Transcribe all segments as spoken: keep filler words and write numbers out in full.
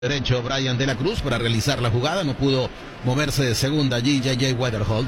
Derecho Brian de la Cruz para realizar la jugada, no pudo moverse de segunda allí J J Wetherholt.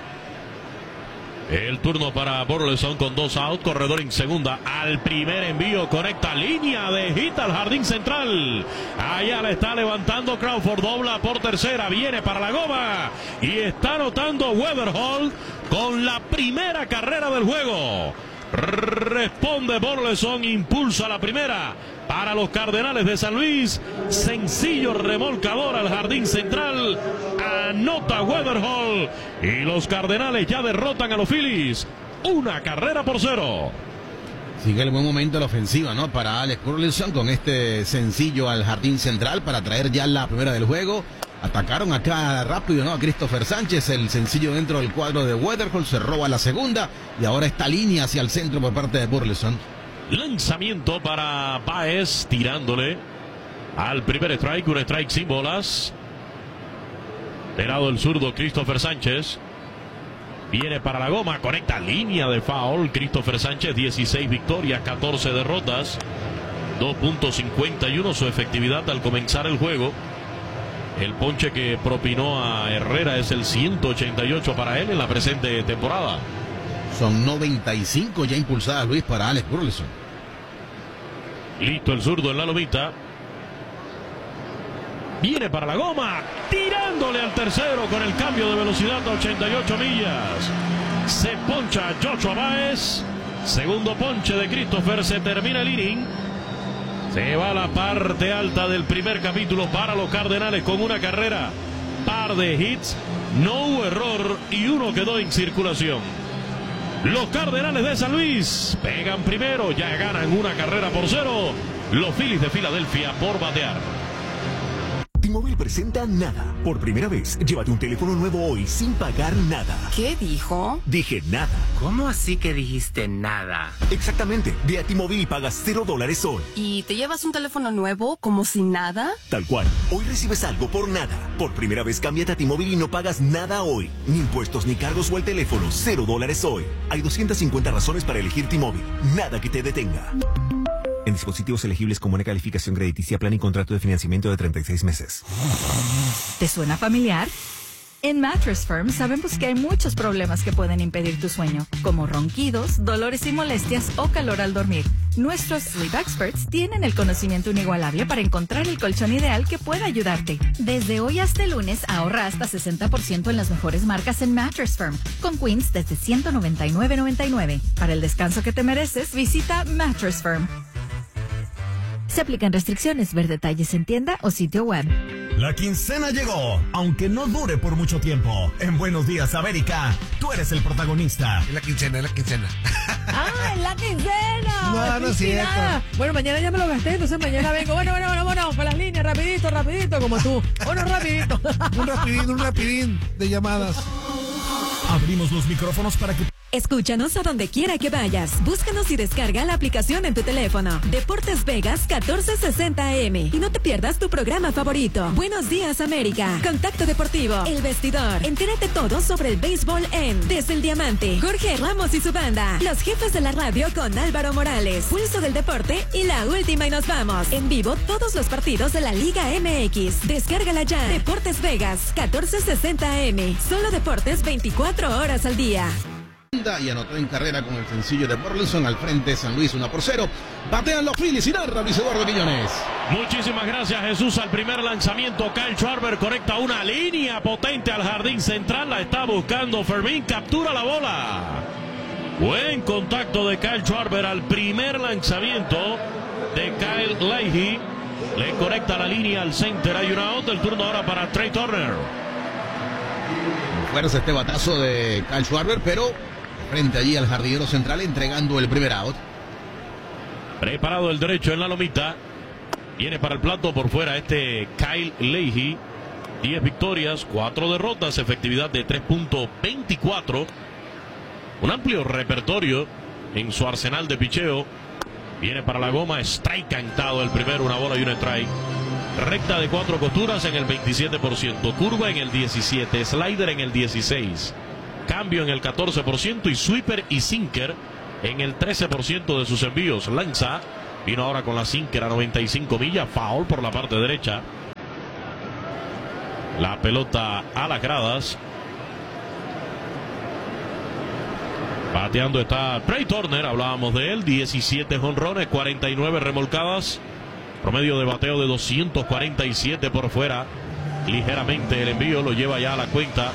El turno para Burleson con dos out, corredor en segunda, al primer envío, conecta línea de hit al jardín central. Allá la está levantando Crawford, dobla por tercera, viene para la goma y está anotando Wetherholt con la primera carrera del juego. Responde Burleson, impulsa la primera para los Cardenales de San Luis. Sencillo remolcador al jardín central. Anota Wetherholt y los Cardenales ya derrotan a los Phillies. Una carrera por cero. Sigue el buen momento de la ofensiva, ¿no? Para Alex Burleson con este sencillo al jardín central para traer ya la primera del juego. Atacaron acá rápido, ¿no? A Christopher Sánchez, el sencillo dentro del cuadro de Wetherholt, se roba la segunda y ahora esta línea hacia el centro por parte de Burleson. Lanzamiento para Baez, tirándole al primer strike, un strike sin bolas. De lado el zurdo Christopher Sánchez. Viene para la goma, conecta línea de foul. Christopher Sánchez, dieciséis victorias, catorce derrotas. dos punto cincuenta y uno su efectividad al comenzar el juego. El ponche que propinó a Herrera es el ciento ochenta y ocho para él en la presente temporada. Son noventa y cinco ya impulsadas, Luis, para Alex Burleson. Listo el zurdo en la lomita. Viene para la goma, tirándole al tercero con el cambio de velocidad a ochenta y ocho millas. Se poncha Joshua Baez. Segundo ponche de Christopher, se termina el inning. Se va a la parte alta del primer capítulo para los Cardenales con una carrera, par de hits, no hubo error y uno quedó en circulación. Los Cardenales de San Luis pegan primero, ya ganan una carrera por cero. Los Phillies de Filadelfia por batear. T-Mobile presenta Nada. Por primera vez, llévate un teléfono nuevo hoy sin pagar nada. ¿Qué dijo? Dije nada. ¿Cómo así que dijiste nada? Exactamente. Ve a T-Mobile y pagas cero dólares hoy. ¿Y te llevas un teléfono nuevo como si nada? Tal cual. Hoy recibes algo por nada. Por primera vez, cámbiate a T-Mobile y no pagas nada hoy. Ni impuestos ni cargos o el teléfono. Cero dólares hoy. Hay doscientas cincuenta razones para elegir T-Mobile. Nada que te detenga. En dispositivos elegibles con buena calificación crediticia, plan y contrato de financiamiento de treinta y seis meses. ¿Te suena familiar? En Mattress Firm sabemos que hay muchos problemas que pueden impedir tu sueño, como ronquidos, dolores y molestias o calor al dormir. Nuestros Sleep Experts tienen el conocimiento inigualable para encontrar el colchón ideal que pueda ayudarte. Desde hoy hasta el lunes ahorra hasta sesenta por ciento en las mejores marcas en Mattress Firm, con Queens desde ciento noventa y nueve noventa y nueve. Para el descanso que te mereces, visita Mattress Firm. Se aplican restricciones. Ver detalles en tienda o sitio web. La quincena llegó, aunque no dure por mucho tiempo. En Buenos Días, América, tú eres el protagonista. Es la quincena, es la quincena. ¡Ah, es la quincena! No, no es cierto. Bueno, mañana ya me lo gasté, entonces mañana vengo. Bueno, bueno, bueno, bueno, para las líneas, rapidito, rapidito, como tú. Bueno, rapidito. Un rapidín, un rapidín de llamadas. Abrimos los micrófonos para que... Escúchanos a donde quiera que vayas. Búscanos y descarga la aplicación en tu teléfono. Deportes Vegas catorce sesenta A M. Y no te pierdas tu programa favorito. Buenos Días, América. Contacto Deportivo. El Vestidor. Entérate todo sobre el béisbol en Desde el Diamante. Jorge Ramos y su banda. Los jefes de la radio con Álvaro Morales. Pulso del deporte y la última y nos vamos. En vivo todos los partidos de la Liga M X. Descárgala ya. Deportes Vegas catorce sesenta A M. Solo deportes veinticuatro horas al día. Y anotó en carrera con el sencillo de Burleson al frente San Luis uno por cero. Batean los Phillies y narra Luis Eduardo Millones. Muchísimas gracias, Jesús. Al primer lanzamiento, Kyle Schwarber conecta una línea potente al jardín central. La está buscando Fermín, captura la bola. Buen contacto de Kyle Schwarber al primer lanzamiento de Kyle Leahy. Le conecta la línea al center. Hay un out. El turno ahora para Trey Turner. Fuerza este batazo de Kyle Schwarber, pero frente allí al jardinero central entregando el primer out. Preparado el derecho en la lomita. Viene para el plato por fuera este Kyle Leahy. diez victorias, cuatro derrotas, efectividad de tres punto veinticuatro. Un amplio repertorio en su arsenal de picheo. Viene para la goma, strike cantado el primero, una bola y un strike. Recta de cuatro costuras en el veintisiete por ciento, curva en el diecisiete por ciento, slider en el dieciséis por ciento, cambio en el catorce por ciento y sweeper y sinker en el trece por ciento de sus envíos. Lanza, vino ahora con la sinker a noventa y cinco millas, foul por la parte derecha. La pelota a las gradas. Bateando está Trey Turner, hablábamos de él, diecisiete jonrones, cuarenta y nueve remolcadas, promedio de bateo de doscientos cuarenta y siete por fuera, ligeramente el envío lo lleva ya a la cuenta.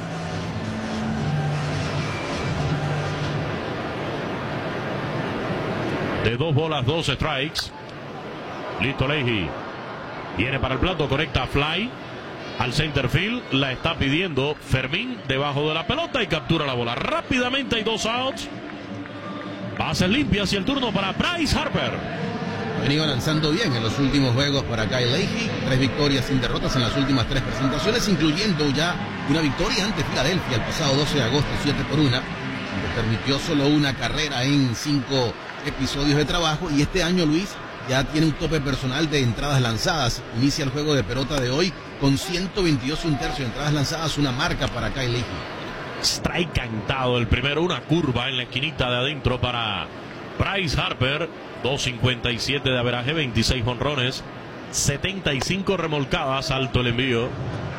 De dos bolas, dos strikes. Listo Leahy. Viene para el plato, conecta fly al center field, la está pidiendo Fermín debajo de la pelota y captura la bola. Rápidamente hay dos outs. Bases limpias y el turno para Bryce Harper. Ha venido lanzando bien en los últimos juegos para Kyle Leahy. Tres victorias sin derrotas en las últimas tres presentaciones, incluyendo ya una victoria ante Filadelfia el pasado doce de agosto, siete por una, que permitió solo una carrera en cinco episodios de trabajo. Y este año, Luis, ya tiene un tope personal de entradas lanzadas. Inicia el juego de pelota de hoy con ciento veintidós y un tercio de entradas lanzadas, una marca para Kyle Leahy. Strike cantado el primero, una curva en la esquinita de adentro para Bryce Harper. dos cincuenta y siete de averaje, veintiséis jonrones, setenta y cinco remolcadas, alto el envío.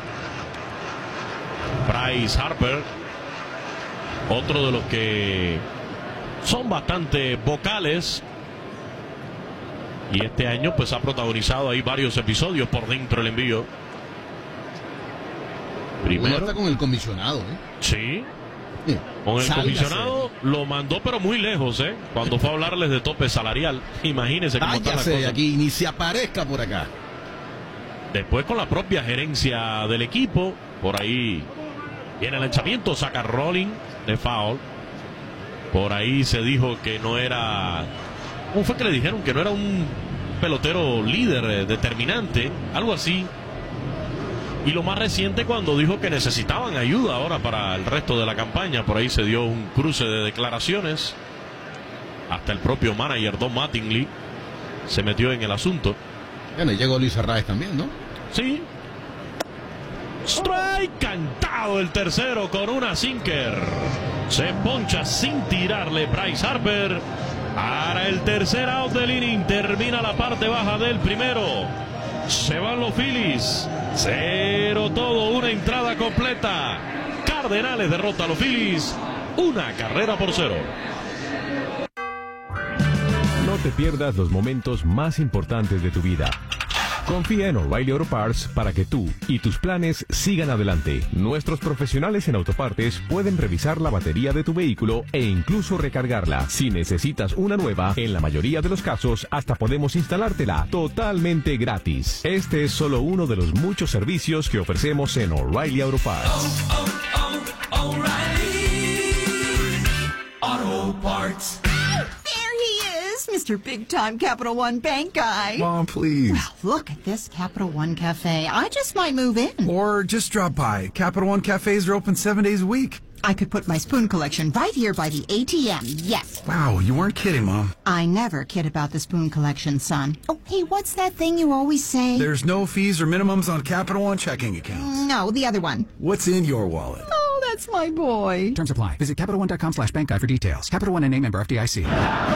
Bryce Harper, otro de los que son bastante vocales. Y este año pues ha protagonizado ahí varios episodios por dentro del envío. Primero Uno está con el comisionado, ¿eh? Sí. Sí. Con el Sálgase. comisionado lo mandó pero muy lejos, ¿eh? Cuando fue a hablarles de tope salarial. Imagínense cómo están las Váyase de cosas. aquí, ni se aparezca por acá. Después con la propia gerencia del equipo, por ahí viene el lanzamiento, saca Rolling de foul. Por ahí se dijo que no era... ¿Cómo fue que le dijeron? Que no era un pelotero líder, eh, determinante, algo así. Y lo más reciente cuando dijo que necesitaban ayuda ahora para el resto de la campaña. Por ahí se dio un cruce de declaraciones. Hasta el propio manager Don Mattingly se metió en el asunto. Bueno, y llegó Luis Arraez también, ¿no? Sí. Strike cantado el tercero con una sinker. Se poncha sin tirarle Bryce Harper. Para el tercer out del inning, termina la parte baja del primero. Se van los Phillies. Cero todo, una entrada completa. Cardenales derrota a los Phillies. Una carrera por cero. No te pierdas los momentos más importantes de tu vida. Confía en O'Reilly Auto Parts para que tú y tus planes sigan adelante. Nuestros profesionales en autopartes pueden revisar la batería de tu vehículo e incluso recargarla. Si necesitas una nueva, en la mayoría de los casos hasta podemos instalártela totalmente gratis. Este es solo uno de los muchos servicios que ofrecemos en O'Reilly Auto Parts. Oh, oh, oh, O'Reilly Auto Parts. Mister Big Time Capital One Bank guy. Mom, please. Well, look at this Capital One Cafe. I just might move in. Or just drop by. Capital One cafes are open seven days a week. I could put my spoon collection right here by the A T M, yes. Wow, you weren't kidding, Mom. I never kid about the spoon collection, son. Oh, hey, what's that thing you always say? There's no fees or minimums on Capital One checking accounts. No, the other one. What's in your wallet? Oh, that's my boy. Terms apply. Visit CapitalOne.com slash bank guide for details. Capital One N A member F D I C.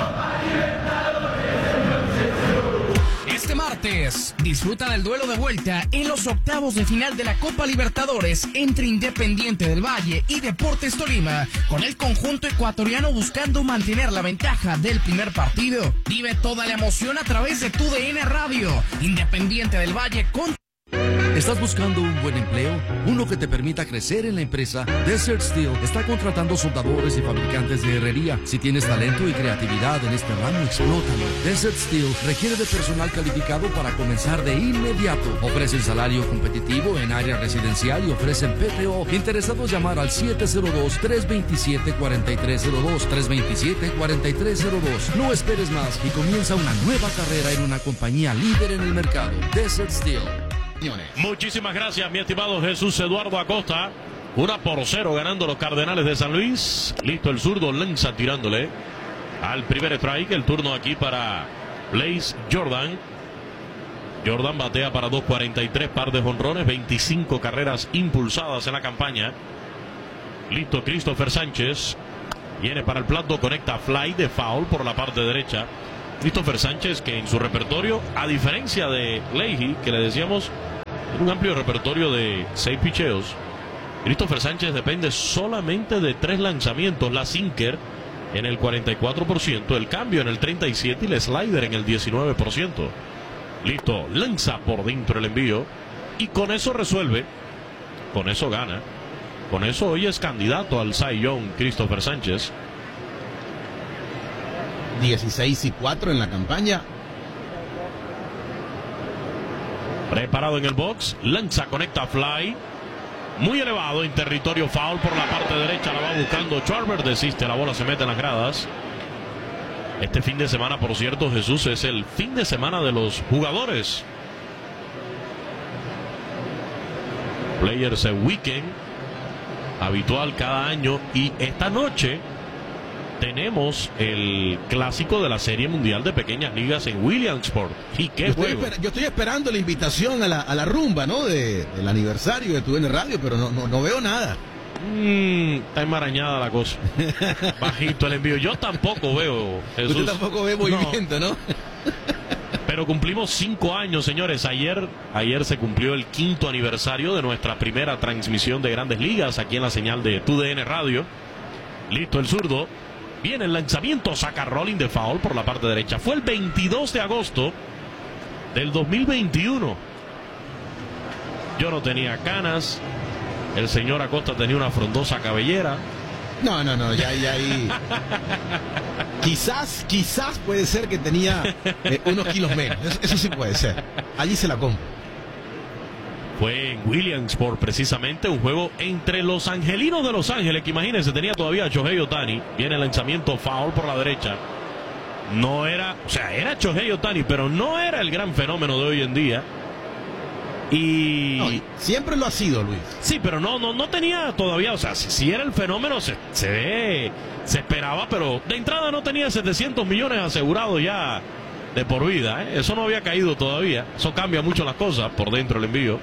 Este martes, disfruta del duelo de vuelta en los octavos de final de la Copa Libertadores entre Independiente del Valle y Deportes Tolima, con el conjunto ecuatoriano buscando mantener la ventaja del primer partido. Vive toda la emoción a través de tu D N Radio. Independiente del Valle con... ¿Estás buscando un buen empleo? Uno que te permita crecer en la empresa. Desert Steel está contratando soldadores y fabricantes de herrería. Si tienes talento y creatividad en este ramo, explótalo. Desert Steel requiere de personal calificado para comenzar de inmediato. Ofrecen salario competitivo en área residencial y ofrecen P T O. Interesados, llamar al siete cero dos, tres dos siete, cuatro tres cero dos, tres dos siete, cuatro tres cero dos. No esperes más y comienza una nueva carrera en una compañía líder en el mercado. Desert Steel. Muchísimas gracias, mi estimado Jesús Eduardo Acosta. Una por cero ganando los Cardenales de San Luis. Listo el zurdo, lanza tirándole al primer strike. El turno aquí para Blaze Jordan. Jordan batea para dos cuarenta y tres, par de jonrones, veinticinco carreras impulsadas en la campaña. Listo Christopher Sánchez. Viene para el plato, conecta fly de foul por la parte derecha. Christopher Sánchez, que en su repertorio, a diferencia de Leahy, que le decíamos En un amplio repertorio de seis picheos, Christopher Sánchez depende solamente de tres lanzamientos. La sinker en el cuarenta y cuatro por ciento, el cambio en el treinta y siete por ciento y el slider en el diecinueve por ciento. Listo, lanza por dentro el envío y con eso resuelve, con eso gana, con eso hoy es candidato al Cy Young Christopher Sánchez. dieciséis y cuatro en la campaña. Preparado en el box, lanza, conecta fly, muy elevado en territorio foul por la parte derecha, la va buscando Schwarber, desiste, la bola se mete en las gradas. Este fin de semana, por cierto, Jesús, es el fin de semana de los jugadores. Players Weekend, habitual cada año, y esta noche tenemos el clásico de la Serie Mundial de Pequeñas Ligas en Williamsport. ¿Y qué yo, estoy juego? esper- yo estoy esperando la invitación a la, a la rumba, ¿no? De, del aniversario de Tu N Radio, pero no, no, no veo nada. Mm, está enmarañada la cosa. Bajito el envío. Yo tampoco veo, Jesús. Usted tampoco ve movimiento, ¿no? Pero cumplimos cinco años, señores. Ayer, ayer se cumplió el quinto aniversario de nuestra primera transmisión de Grandes Ligas aquí en la señal de Tu D N Radio. Listo el zurdo. Viene el lanzamiento, saca rolling de foul por la parte derecha. Fue el veintidós de agosto del dos mil veintiuno. Yo no tenía canas. El señor Acosta tenía una frondosa cabellera. No, no, no, ya, ya ahí. Quizás, quizás puede ser que tenía eh, unos kilos menos. Eso, eso sí puede ser. Allí se la compro. Fue en Williamsport, precisamente, un juego entre los angelinos de Los Ángeles, que imagínense, tenía todavía a Shohei Ohtani. Viene el lanzamiento foul por la derecha. No era, o sea, era Shohei Ohtani, pero no era el gran fenómeno de hoy en día. Y no, siempre lo ha sido, Luis. Sí, pero no, no, no tenía todavía, o sea, si, si era el fenómeno, se, se, se esperaba, pero de entrada no tenía setecientos millones asegurados ya de por vida, ¿eh? Eso no había caído todavía. Eso cambia mucho las cosas por dentro el envío.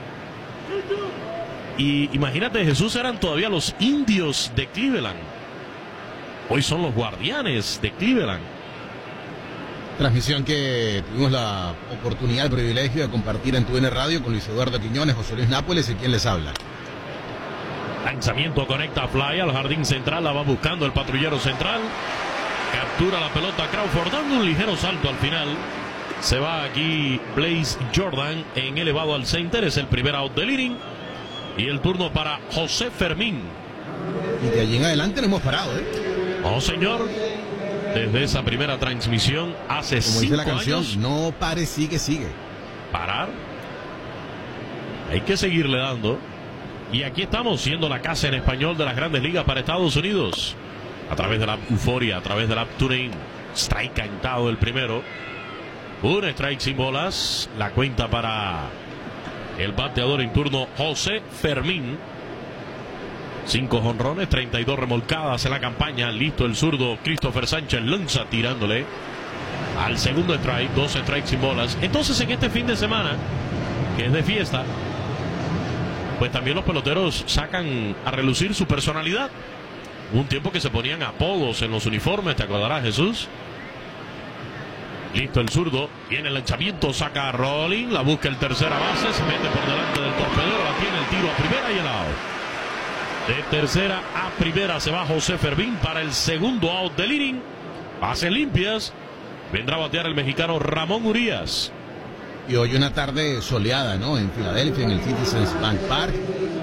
Y imagínate, Jesús, eran todavía los Indios de Cleveland. Hoy son los Guardianes de Cleveland. Transmisión que tuvimos la oportunidad, el privilegio de compartir en Tu N Radio con Luis Eduardo Quiñones, José Luis Nápoles y quien les habla. Lanzamiento, conecta fly al jardín central, la va buscando el patrullero central. Captura la pelota Crawford, dando un ligero salto al final. Se va aquí Blaze Jordan en elevado al center, es el primer out del inning. Y el turno para José Fermín. Y de allí en adelante no hemos parado, ¿eh? Oh, señor. Desde esa primera transmisión hace Como cinco dice la canción, años. no pare, sigue, sigue. Parar. Hay que seguirle dando. Y aquí estamos, siendo la casa en español de las Grandes Ligas para Estados Unidos. A través de la euforia, a través de la TuneIn. Strike cantado el primero. Un strike sin bolas. La cuenta para el bateador en turno, José Fermín. Cinco jonrones, treinta y dos remolcadas en la campaña. Listo el zurdo Christopher Sánchez, lanza tirándole al segundo strike. Dos strikes sin bolas. Entonces, en este fin de semana, que es de fiesta, pues también los peloteros sacan a relucir su personalidad. Un tiempo que se ponían apodos en los uniformes, ¿te acordarás, Jesús? Listo el zurdo, viene el lanzamiento, saca a Rolling, la busca el tercera base, se mete por delante del torpedero, la tiene el tiro a primera y el out. De tercera a primera se va José Fermín para el segundo out del inning. Bases limpias, vendrá a batear el mexicano Ramón Urias. Y hoy una tarde soleada, ¿no? En Filadelfia, en el Citizens Bank Park.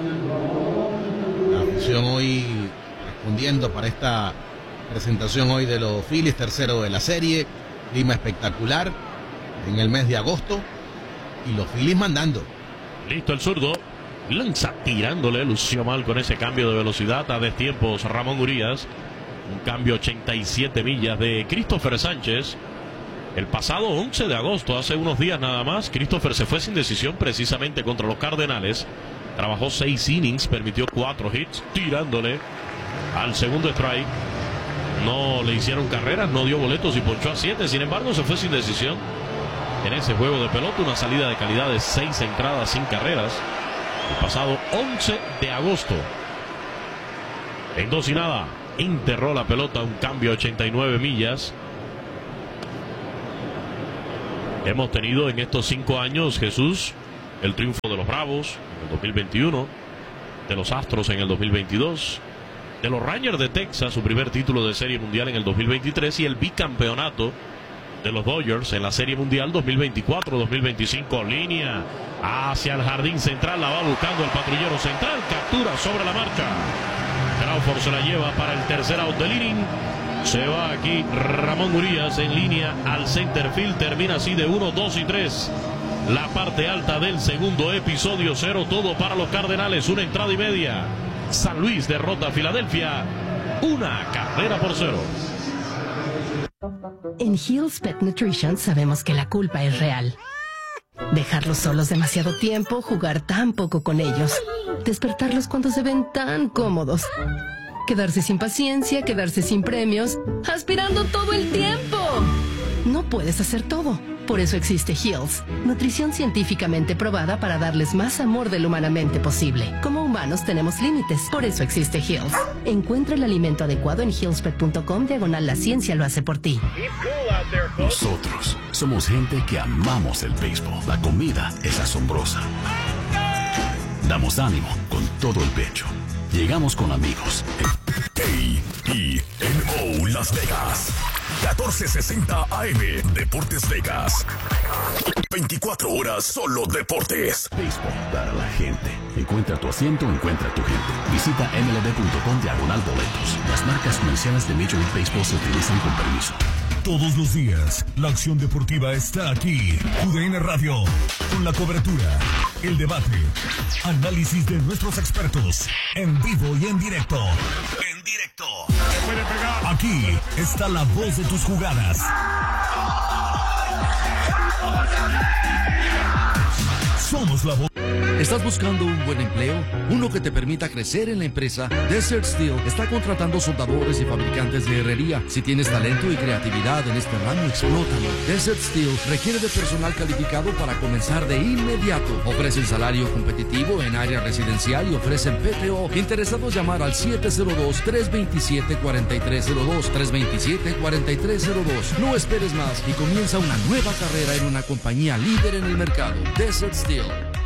La afición hoy respondiendo para esta presentación hoy de los Phillies, tercero de la serie. Clima espectacular en el mes de agosto y los Phillies mandando. Listo el zurdo, lanza tirándole, lució mal con ese cambio de velocidad a destiempos Ramón Urias. Un cambio ochenta y siete millas de Christopher Sánchez. El pasado once de agosto, hace unos días nada más, Christopher se fue sin decisión precisamente contra los Cardenales. Trabajó seis innings, permitió cuatro hits, tirándole al segundo strike. No le hicieron carreras, no dio boletos y ponchó a siete. Sin embargo, se fue sin decisión en ese juego de pelota. Una salida de calidad de seis entradas sin carreras. El pasado once de agosto. En dos y nada, enterró la pelota, un cambio a ochenta y nueve millas. Hemos tenido en estos cinco años, Jesús, el triunfo de los Bravos en el dos mil veintiuno, de los Astros en el dos mil veintidós, de los Rangers de Texas, su primer título de Serie Mundial en el dos mil veintitrés, y el bicampeonato de los Dodgers en la Serie Mundial dos mil veinticuatro dos mil veinticinco. Línea hacia el jardín central, la va buscando el patrullero central, captura sobre la marcha. Crawford se la lleva para el tercer out del inning. Se va aquí Ramón Urias en línea al center field. Termina así de uno, dos y tres. La parte alta del segundo episodio. Cero todo para los Cardenales. Una entrada y media. San Luis derrota a Filadelfia. Una carrera por cero. En Hill's Pet Nutrition sabemos que la culpa es real. Dejarlos solos demasiado tiempo, jugar tan poco con ellos, despertarlos cuando se ven tan cómodos, quedarse sin paciencia, quedarse sin premios, aspirando todo el tiempo. No puedes hacer todo. Por eso existe Hill's, nutrición científicamente probada para darles más amor de lo humanamente posible. Como humanos tenemos límites, por eso existe Hill's. Encuentra el alimento adecuado en hillspet punto com diagonal la ciencia lo hace por ti. Nosotros somos gente que amamos el béisbol. La comida es asombrosa. Damos ánimo con todo el pecho. Llegamos con amigos. A E N O Las Vegas. catorce sesenta A M Deportes Vegas. veinticuatro horas solo deportes. Béisbol para la gente. Encuentra tu asiento, encuentra tu gente. Visita M L B punto com diagonal boletos. Las marcas comerciales de Major League Baseball se utilizan con permiso. Todos los días, la acción deportiva está aquí. U D N Radio, con la cobertura, el debate, análisis de nuestros expertos, en vivo y en directo. En directo. Aquí está la voz de tus jugadas. Somos la voz. ¿Estás buscando un buen empleo? Uno que te permita crecer en la empresa. Desert Steel está contratando soldadores y fabricantes de herrería. Si tienes talento y creatividad en este ramo, explótalo. Desert Steel requiere de personal calificado para comenzar de inmediato. Ofrecen salario competitivo en área residencial y ofrecen P T O. Interesados, llamar al siete cero dos, tres dos siete, cuatro tres cero dos, tres dos siete, cuatro tres cero dos. No esperes más y comienza una nueva carrera en una compañía líder en el mercado. Desert Steel.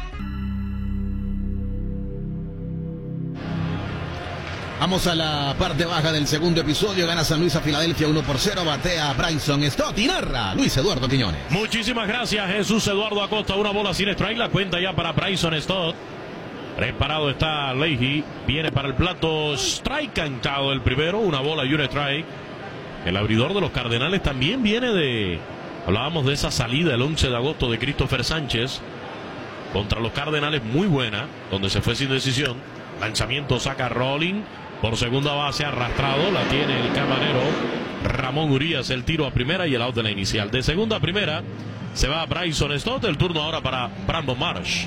Vamos a la parte baja del segundo episodio. Gana San Luis a Filadelfia uno por cero. Batea Bryson Stott y narra Luis Eduardo Quiñones. Muchísimas gracias, Jesús Eduardo Acosta. Una bola sin strike. La cuenta ya para Bryson Stott. Preparado está Leahy. Viene para el plato. Strike cantado el primero. Una bola y un strike. El abridor de los Cardenales también viene de... Hablábamos de esa salida el once de agosto de Christopher Sánchez contra los Cardenales, muy buena, donde se fue sin decisión. Lanzamiento, saca Rolling. Por segunda base, arrastrado, la tiene el camarero Ramón Urias, el tiro a primera y el out de la inicial. De segunda a primera se va Bryson Stott, el turno ahora para Brandon Marsh.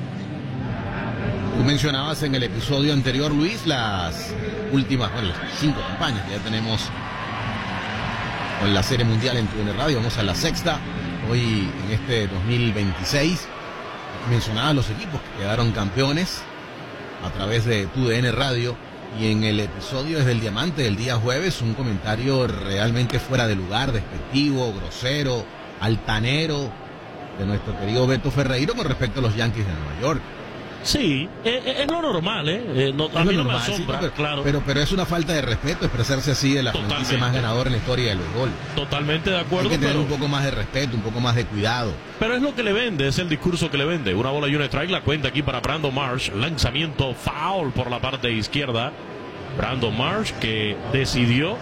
Tú mencionabas en el episodio anterior, Luis, las últimas, bueno, las cinco campañas que ya tenemos con la Serie Mundial en Tu N Radio. Vamos a la sexta, hoy en este dos mil veintiséis. Mencionabas los equipos que quedaron campeones a través de Tu D N Radio. Y en el episodio desde el Diamante del día jueves, un comentario realmente fuera de lugar, despectivo, grosero, altanero de nuestro querido Beto Ferreiro con respecto a los Yankees de Nueva York. Sí, es, es lo normal, ¿eh? eh no, a mí no me asombra, sí, pero, claro. Pero, pero es una falta de respeto expresarse así de la franquicia más ganadora en la historia del béisbol. Totalmente de acuerdo. Hay que tener pero, un poco más de respeto, un poco más de cuidado. Pero es lo que le vende, es el discurso que le vende. Una bola y un strike, la cuenta aquí para Brandon Marsh. Lanzamiento foul por la parte izquierda. Brandon Marsh que decidió...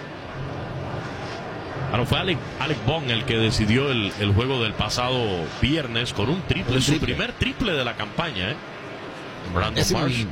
Bueno, fue Alec, Alec Bohm el que decidió el, el juego del pasado viernes con un triple, un triple. Su primer triple de la campaña, ¿eh? Brandon Marsh.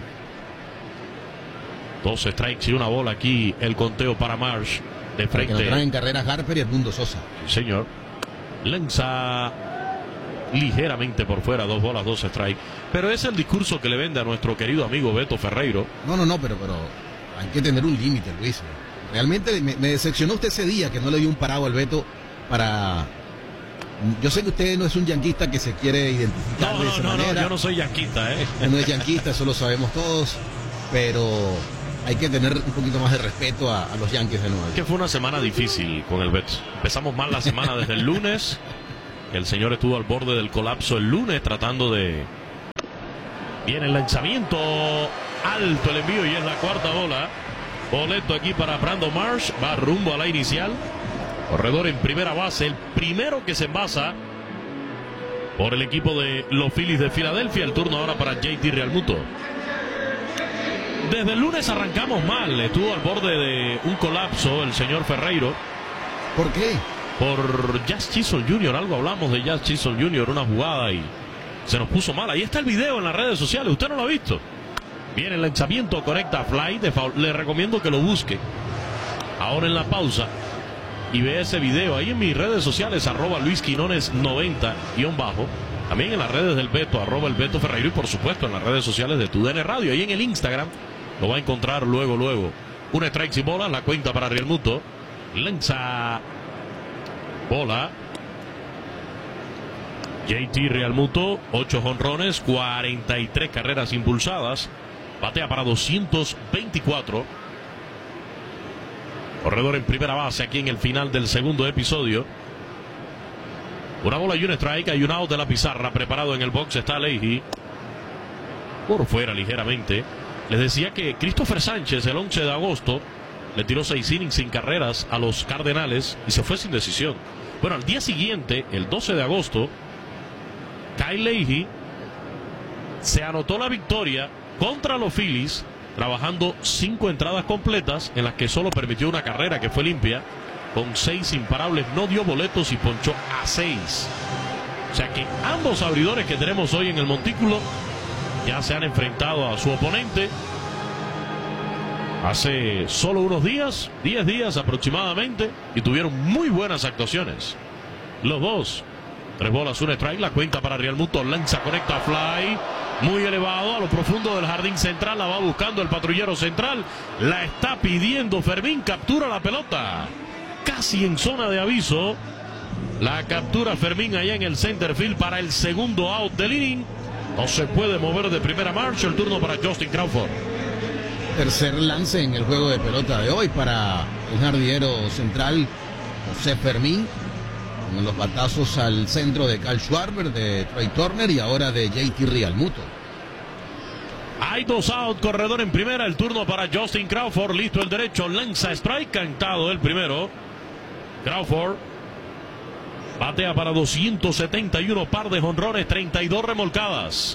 Dos strikes y una bola aquí. El conteo para Marsh. De frente. Que lo traen en carreras Harper y Edmundo Sosa. Sí, señor. Lanza ligeramente por fuera. Dos bolas, dos strikes. Pero es el discurso que le vende a nuestro querido amigo Beto Ferreiro. No, no, no, pero, pero hay que tener un límite, Luis. Realmente me, me decepcionó usted ese día que no le dio un parado al Beto para... Yo sé que usted no es un yanquista que se quiere identificar no, de no, esa no, manera. No, yo no soy yanquista, ¿eh? No es yanquista, eso lo sabemos todos. Pero hay que tener un poquito más de respeto a, a los Yankees de Nueva York. Que fue una semana difícil con el Beto. Empezamos mal la semana desde el lunes. El señor estuvo al borde del colapso el lunes tratando de... Viene el lanzamiento, alto el envío y es la cuarta bola. Boleto aquí para Brandon Marsh, va rumbo a la inicial. Corredor en primera base, el primero que se envasa por el equipo de los Phillies de Filadelfia. El turno ahora para J T Realmuto. Desde el lunes arrancamos mal, estuvo al borde de un colapso el señor Ferreiro. ¿Por qué? Por Jazz Chisholm junior, algo hablamos de Jazz Chisholm junior, una jugada y se nos puso mal. Ahí está el video en las redes sociales, usted no lo ha visto. Viene el lanzamiento, conecta fly de foul. Le recomiendo que lo busque ahora en la pausa y vea ese video ahí en mis redes sociales, arroba Luis Quinones noventa guión bajo. También en las redes del Beto, arroba el Beto Ferreiro, y por supuesto en las redes sociales de Tu D N Radio. Ahí en el Instagram lo va a encontrar luego, luego. Un strike sin bola, la cuenta para Realmuto. Lanza bola. J T Realmuto, ocho jonrones, cuarenta y tres carreras impulsadas. Batea para doscientos veinticuatro. Corredor en primera base aquí en el final del segundo episodio. Una bola y un strike, hay un out de la pizarra. Preparado en el box está Leahy. Por fuera ligeramente. Les decía que Christopher Sánchez el once de agosto le tiró seis innings sin carreras a los Cardenales y se fue sin decisión. Bueno, al día siguiente, el doce de agosto, Kyle Leahy se anotó la victoria contra los Phillies, trabajando cinco entradas completas en las que solo permitió una carrera que fue limpia, con seis imparables, no dio boletos y ponchó a seis. O sea que ambos abridores que tenemos hoy en el montículo ya se han enfrentado a su oponente hace solo unos días, diez días aproximadamente, y tuvieron muy buenas actuaciones. Los dos. Tres bolas, un strike, la cuenta para Realmuto, lanza, conecta fly, muy elevado a lo profundo del jardín central, la va buscando el patrullero central, la está pidiendo Fermín, captura la pelota, casi en zona de aviso, la captura Fermín allá en el center field para el segundo out del inning. No se puede mover de primera marcha, el turno para Justin Crawford. Tercer lance en el juego de pelota de hoy para el jardinero central José Fermín. Con los batazos al centro de Kyle Schwarber, de Trey Turner y ahora de J T Realmuto. Hay dos out, corredor en primera, el turno para Justin Crawford, listo el derecho, lanza strike, cantado el primero. Crawford batea para doscientos setenta y uno, par de jonrones, treinta y dos remolcadas.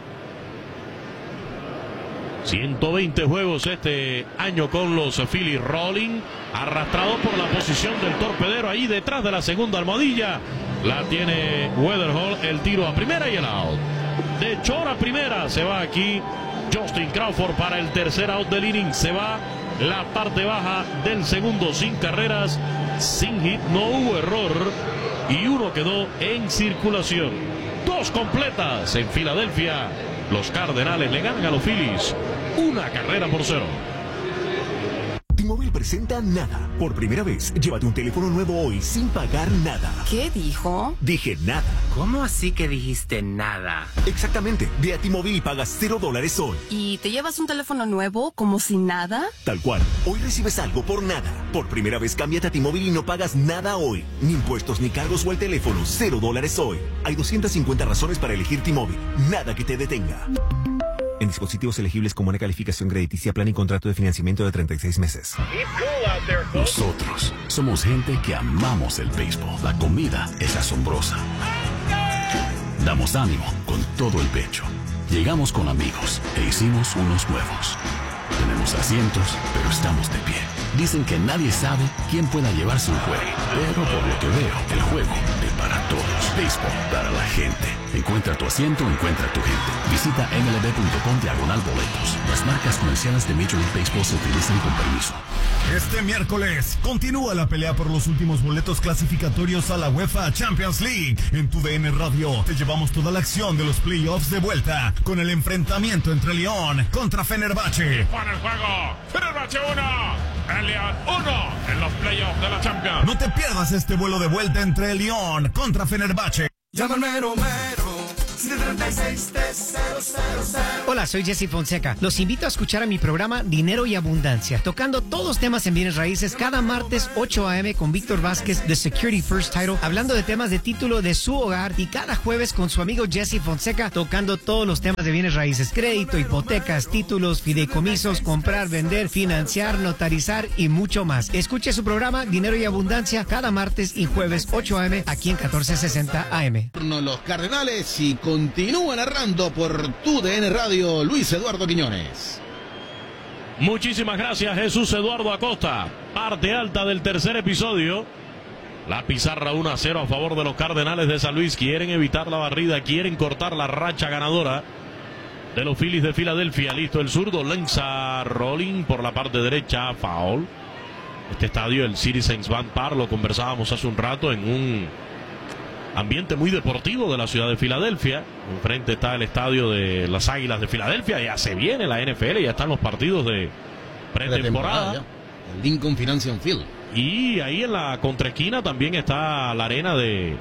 ciento veinte juegos este año con los Phillies. Rolling, arrastrado por la posición del torpedero ahí detrás de la segunda almohadilla. La tiene Weatherhall, el tiro a primera y el out. De Chora a primera se va aquí Justin Crawford para el tercer out del inning. Se va la parte baja del segundo sin carreras, sin hit, no hubo error y uno quedó en circulación. Dos completas en Filadelfia. Los Cardenales le ganan a los Phillies una carrera por cero. T-Mobile presenta Nada. Por primera vez, llévate un teléfono nuevo hoy sin pagar nada. ¿Qué dijo? Dije nada. ¿Cómo así que dijiste nada? Exactamente. Ve a T-Mobile y pagas cero dólares hoy. ¿Y te llevas un teléfono nuevo como si nada? Tal cual. Hoy recibes algo por nada. Por primera vez, cámbiate a T-Mobile y no pagas nada hoy. Ni impuestos ni cargos o el teléfono. Cero dólares hoy. Hay doscientas cincuenta razones para elegir T-Mobile. Nada que te detenga. En dispositivos elegibles con buena calificación crediticia, plan y contrato de financiamiento de treinta y seis meses. Nosotros somos gente que amamos el béisbol. La comida es asombrosa. Damos ánimo con todo el pecho. Llegamos con amigos e hicimos unos nuevos. Tenemos asientos, pero estamos de pie. Dicen que nadie sabe quién pueda llevarse un juego, pero por lo que veo, el juego es para todos. Béisbol para la gente. Encuentra tu asiento, encuentra tu gente. Visita M L B punto com diagonal boletos. Las marcas comerciales de Major League Baseball se utilizan con permiso. Este miércoles continúa la pelea por los últimos boletos clasificatorios a la UEFA Champions League. En Tu D N Radio te llevamos toda la acción de los playoffs de vuelta con el enfrentamiento entre Lyon contra Fenerbahce. Para el juego, Fenerbahce uno, el Lyon uno en los playoffs de la Champions. No te pierdas este vuelo de vuelta entre Lyon contra Fenerbahce. Llama al mero mero, siete tres seis, tres cero cero cero. Hola, soy Jesse Fonseca. Los invito a escuchar a mi programa Dinero y Abundancia, tocando todos los temas en bienes raíces cada martes ocho a eme con Víctor Vázquez de Security First Title, hablando de temas de título de su hogar, y cada jueves con su amigo Jesse Fonseca tocando todos los temas de bienes raíces: crédito, hipotecas, títulos, fideicomisos, comprar, vender, financiar, notarizar y mucho más. Escuche su programa Dinero y Abundancia cada martes y jueves ocho a eme aquí en catorce sesenta A M. Los Cardenales y continúa narrando por tu D N Radio Luis Eduardo Quiñones. Muchísimas gracias, Jesús Eduardo Acosta. Parte alta del tercer episodio. La pizarra uno a cero a favor de los Cardenales de San Luis. Quieren evitar la barrida, quieren cortar la racha ganadora de los Phillies de Filadelfia. Listo el zurdo, lanza rolling por la parte derecha, foul. Este estadio, el Citizens Bank Park, lo conversábamos hace un rato, en un ambiente muy deportivo de la ciudad de Filadelfia. Enfrente está el estadio de las Águilas de Filadelfia. Ya se viene la N F L, ya están los partidos de pretemporada. El Lincoln Financial Field. Y ahí en la contraesquina también está la arena de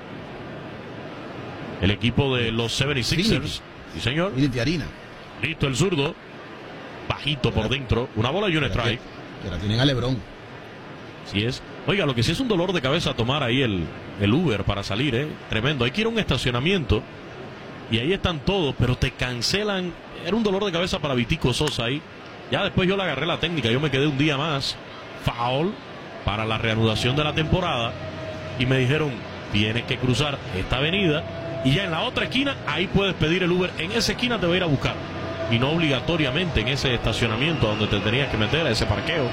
el equipo de los setenta y seis ers. Sí, señor. Unity Arena. Listo el zurdo. Bajito por dentro. Una bola y un strike. Que la tienen a LeBron. Sí es. Oiga, lo que sí es un dolor de cabeza tomar ahí el, el Uber para salir, ¿eh? Tremendo. Hay que ir a un estacionamiento y ahí están todos, pero te cancelan. Era un dolor de cabeza para Vitico Sosa ahí. Ya después yo le agarré la técnica. Yo me quedé un día más. Foul para la reanudación de la temporada. Y me dijeron, tienes que cruzar esta avenida y ya en la otra esquina, ahí puedes pedir el Uber. En esa esquina te va a ir a buscar. Y no obligatoriamente en ese estacionamiento donde te tenías que meter, a ese parqueo.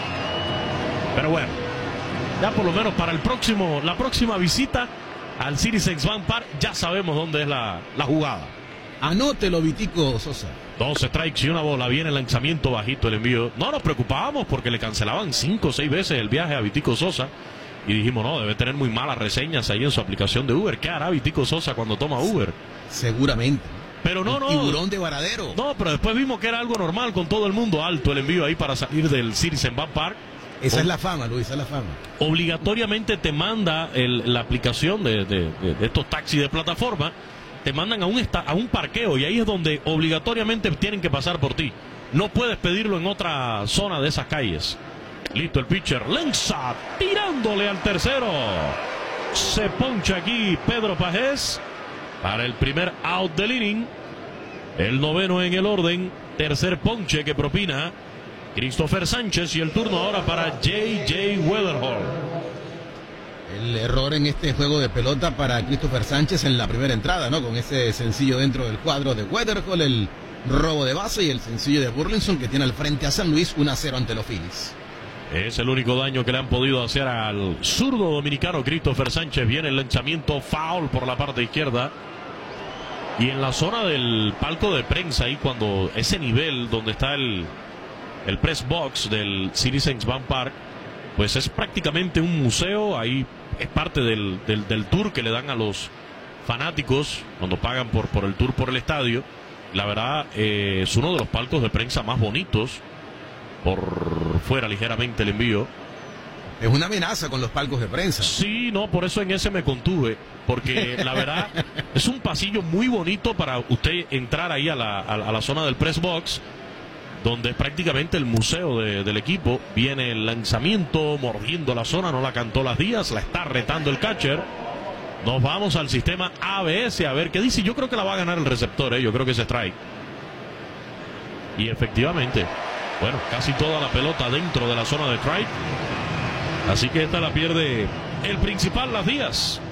Pero bueno, ya por lo menos para el próximo, la próxima visita al Citizens Bank Park, ya sabemos dónde es la, la jugada. Anótelo, Vitico Sosa. Dos strikes y una bola. Viene el lanzamiento bajito, el envío. No nos preocupábamos porque le cancelaban cinco o seis veces el viaje a Vitico Sosa. Y dijimos, no, debe tener muy malas reseñas ahí en su aplicación de Uber. ¿Qué hará Vitico Sosa cuando toma Uber? Seguramente. Pero no, el no. Tiburón de Varadero. No, pero después vimos que era algo normal con todo el mundo. Alto el envío ahí para salir del Citizens Bank Park. Esa o, es la fama, Luis, esa es la fama. Obligatoriamente te manda el, la aplicación de, de, de, de estos taxis de plataforma, te mandan a un, esta, a un parqueo y ahí es donde obligatoriamente tienen que pasar por ti. No puedes pedirlo en otra zona de esas calles. Listo el pitcher, lanza, tirándole al tercero. Se poncha aquí Pedro Pajés para el primer out del inning. El noveno en el orden, tercer ponche que propina Christopher Sánchez, y el turno ahora para J J Weatherhall. El error en este juego de pelota para Christopher Sánchez en la primera entrada, ¿no? Con ese sencillo dentro del cuadro de Weatherhall, el robo de base y el sencillo de Burleson que tiene al frente a San Luis uno a cero ante los Phillies. Es el único daño que le han podido hacer al zurdo dominicano Christopher Sánchez. Viene el lanzamiento foul por la parte izquierda. Y en la zona del palco de prensa, ahí cuando ese nivel donde está el el press box del Citizens Bank Park, pues es prácticamente un museo. Ahí es parte del, del, del tour que le dan a los fanáticos cuando pagan por, por el tour por el estadio. La verdad, eh, es uno de los palcos de prensa más bonitos. Por fuera ligeramente el envío. Es una amenaza con los palcos de prensa. Sí, no, por eso en ese me contuve. Porque la verdad es un pasillo muy bonito para usted entrar ahí a la, a, a la zona del press box, donde es prácticamente el museo de, del equipo. Viene el lanzamiento, mordiendo la zona, no la cantó Las Díaz, la está retando el catcher. Nos vamos al sistema A B S a ver qué dice. Yo creo que la va a ganar el receptor, ¿eh? Yo creo que es strike. Y efectivamente, bueno, casi toda la pelota dentro de la zona de strike. Así que esta la pierde el principal, Las Díaz.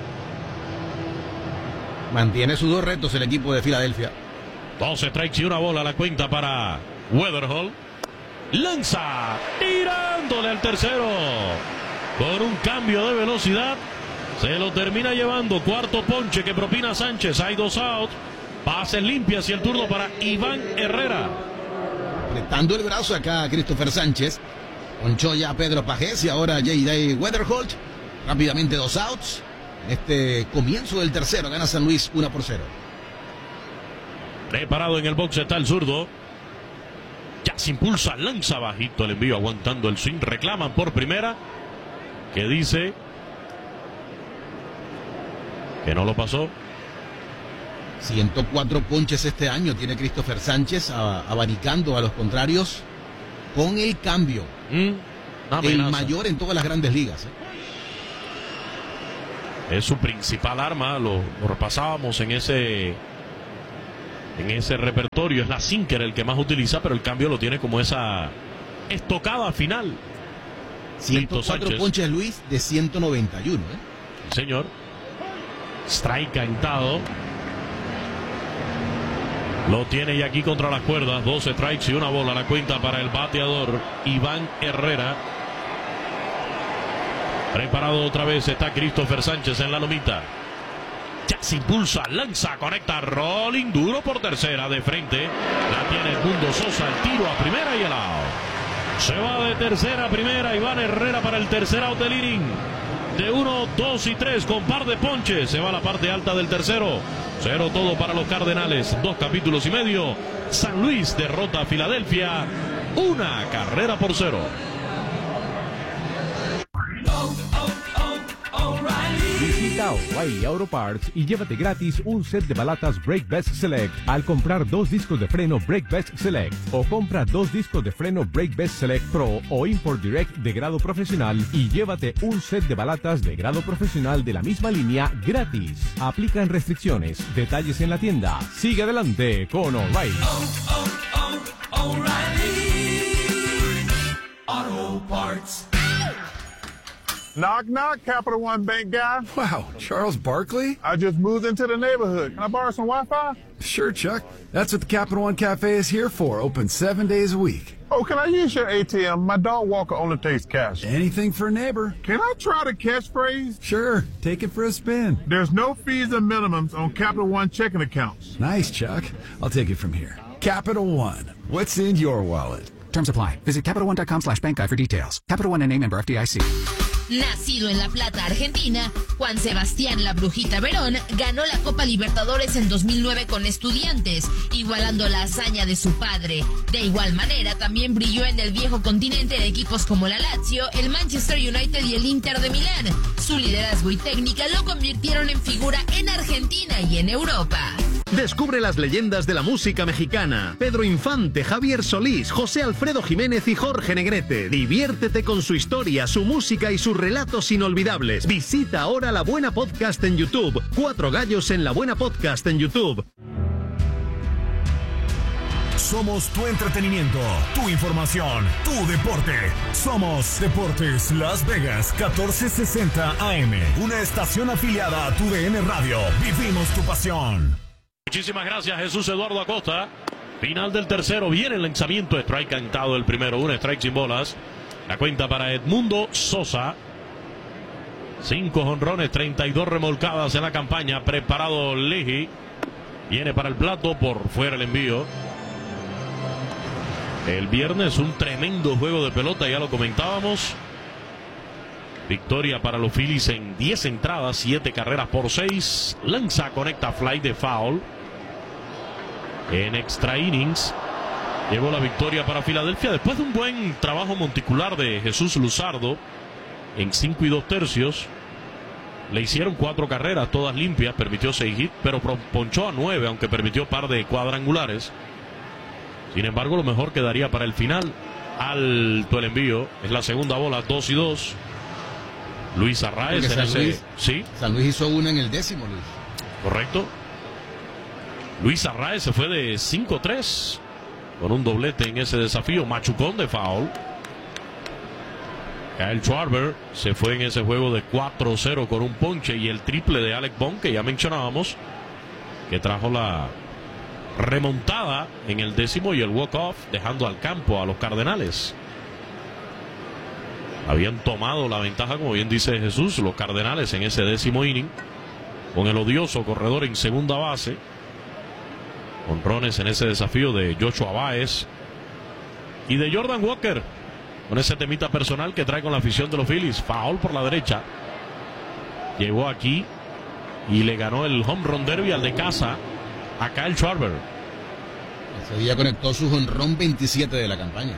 Mantiene sus dos retos el equipo de Filadelfia. Dos strikes y una bola a la cuenta para Weatherhall. Lanza, tirándole al tercero. Con un cambio de velocidad, se lo termina llevando. Cuarto ponche que propina Sánchez. Hay dos outs. Pases limpias y el turno para Iván Herrera. Apretando el brazo acá a Christopher Sánchez. Ponchó ya a Pedro Pajés y ahora J J Weatherhall. Rápidamente dos outs. En este comienzo del tercero gana San Luis uno por cero. Preparado en el box está el zurdo. Ya se impulsa, lanza bajito el envío, aguantando el swing. Reclaman por primera, que dice que no lo pasó. ciento cuatro ponches este año tiene Christopher Sánchez, a, abanicando a los contrarios con el cambio. Mm, el mayor en todas las grandes ligas. ¿eh? Es su principal arma, lo, lo repasábamos en ese en ese repertorio. Es la sinker el que más utiliza, pero el cambio lo tiene como esa estocada final. ciento cuatro ponches, Luis, de ciento noventa y uno. ¿eh? Señor. Strike cantado. Lo tiene y aquí contra las cuerdas. Dos strikes y una bola. La cuenta para el bateador Iván Herrera. Preparado otra vez está Christopher Sánchez en la lomita. Ya se impulsa, lanza, conecta, rolling duro por tercera de frente. La tiene Edmundo Sosa, el tiro a primera y el out. Se va de tercera a primera Iván Herrera para el tercer out del inning. De uno, dos y tres con par de ponches. Se va a la parte alta del tercero. Cero todo para los Cardenales. Dos capítulos y medio. San Luis derrota a Filadelfia. Una carrera por cero. Visita O'Reilly Auto Parts y llévate gratis un set de balatas Brake Best Select al comprar dos discos de freno Brake Best Select, o compra dos discos de freno Brake Best Select Pro o Import Direct de grado profesional y llévate un set de balatas de grado profesional de la misma línea gratis. Aplican restricciones. Detalles en la tienda. Sigue adelante con O'Reilly. Oh, oh, oh, O'Reilly Auto Parts. Knock, knock, Capital One Bank guy. Wow, Charles Barkley? I just moved into the neighborhood. Can I borrow some Wi-Fi? Sure, Chuck. That's what the Capital One Cafe is here for, open seven days a week. Oh, can I use your A T M? My dog walker only takes cash. Anything for a neighbor. Can I try the catchphrase? Sure, take it for a spin. There's no fees or minimums on Capital One checking accounts. Nice, Chuck. I'll take it from here. Capital One. What's in your wallet? Terms apply. Visit CapitalOne.com slash bank guy for details. Capital One N A member F D I C. Nacido en La Plata, Argentina, Juan Sebastián La Brujita Verón ganó la Copa Libertadores en dos mil nueve con Estudiantes, igualando la hazaña de su padre. De igual manera, también brilló en el viejo continente en equipos como la Lazio, el Manchester United y el Inter de Milán. Su liderazgo y técnica lo convirtieron en figura en Argentina y en Europa. Descubre las leyendas de la música mexicana. Pedro Infante, Javier Solís, José Alfredo Jiménez y Jorge Negrete. Diviértete con su historia, su música y sus relatos inolvidables. Visita ahora La Buena Podcast en YouTube. Cuatro gallos en La Buena Podcast en YouTube. Somos tu entretenimiento, tu información, tu deporte. Somos Deportes Las Vegas catorce sesenta A M. Una estación afiliada a tu D N Radio. Vivimos tu pasión. Muchísimas gracias, Jesús Eduardo Acosta. Final del tercero, viene el lanzamiento, strike cantado el primero, un strike sin bolas. La cuenta para Edmundo Sosa. Cinco jonrones, treinta y dos remolcadas en la campaña. Preparado Leji. Viene para el plato, por fuera el envío. El viernes un tremendo juego de pelota, ya lo comentábamos. Victoria para los Phillies en diez entradas, siete carreras por seis. Lanza, conecta, fly de foul. En extra innings llegó la victoria para Filadelfia después de un buen trabajo monticular de Jesús Luzardo. En cinco y dos tercios le hicieron cuatro carreras, todas limpias, permitió seis hits, pero ponchó a nueve, aunque permitió par de cuadrangulares. Sin embargo, lo mejor quedaría para el final. Alto el envío, es la segunda bola, dos y dos. Luis Arraez en San ese... Luis, ¿Sí? San Luis hizo una en el décimo, Luis. Correcto. Luis Arraez se fue de cinco tres con un doblete en ese desafío. Machucón de foul. Kyle Schwarber se fue en ese juego de cuatro cero con un ponche y el triple de Alec Bohm, que ya mencionábamos, que trajo la remontada en el décimo y el walk-off, dejando al campo a los Cardenales. Habían tomado la ventaja, como bien dice Jesús, los Cardenales en ese décimo inning, con el odioso corredor en segunda base. Honrones en ese desafío de Joshua Baez y de Jordan Walker, con ese temita personal que trae con la afición de los Phillies. Foul por la derecha. Llegó aquí y le ganó el home run derby al de casa a Kyle Schwarber. Ese día conectó su jonrón veintisiete de la campaña.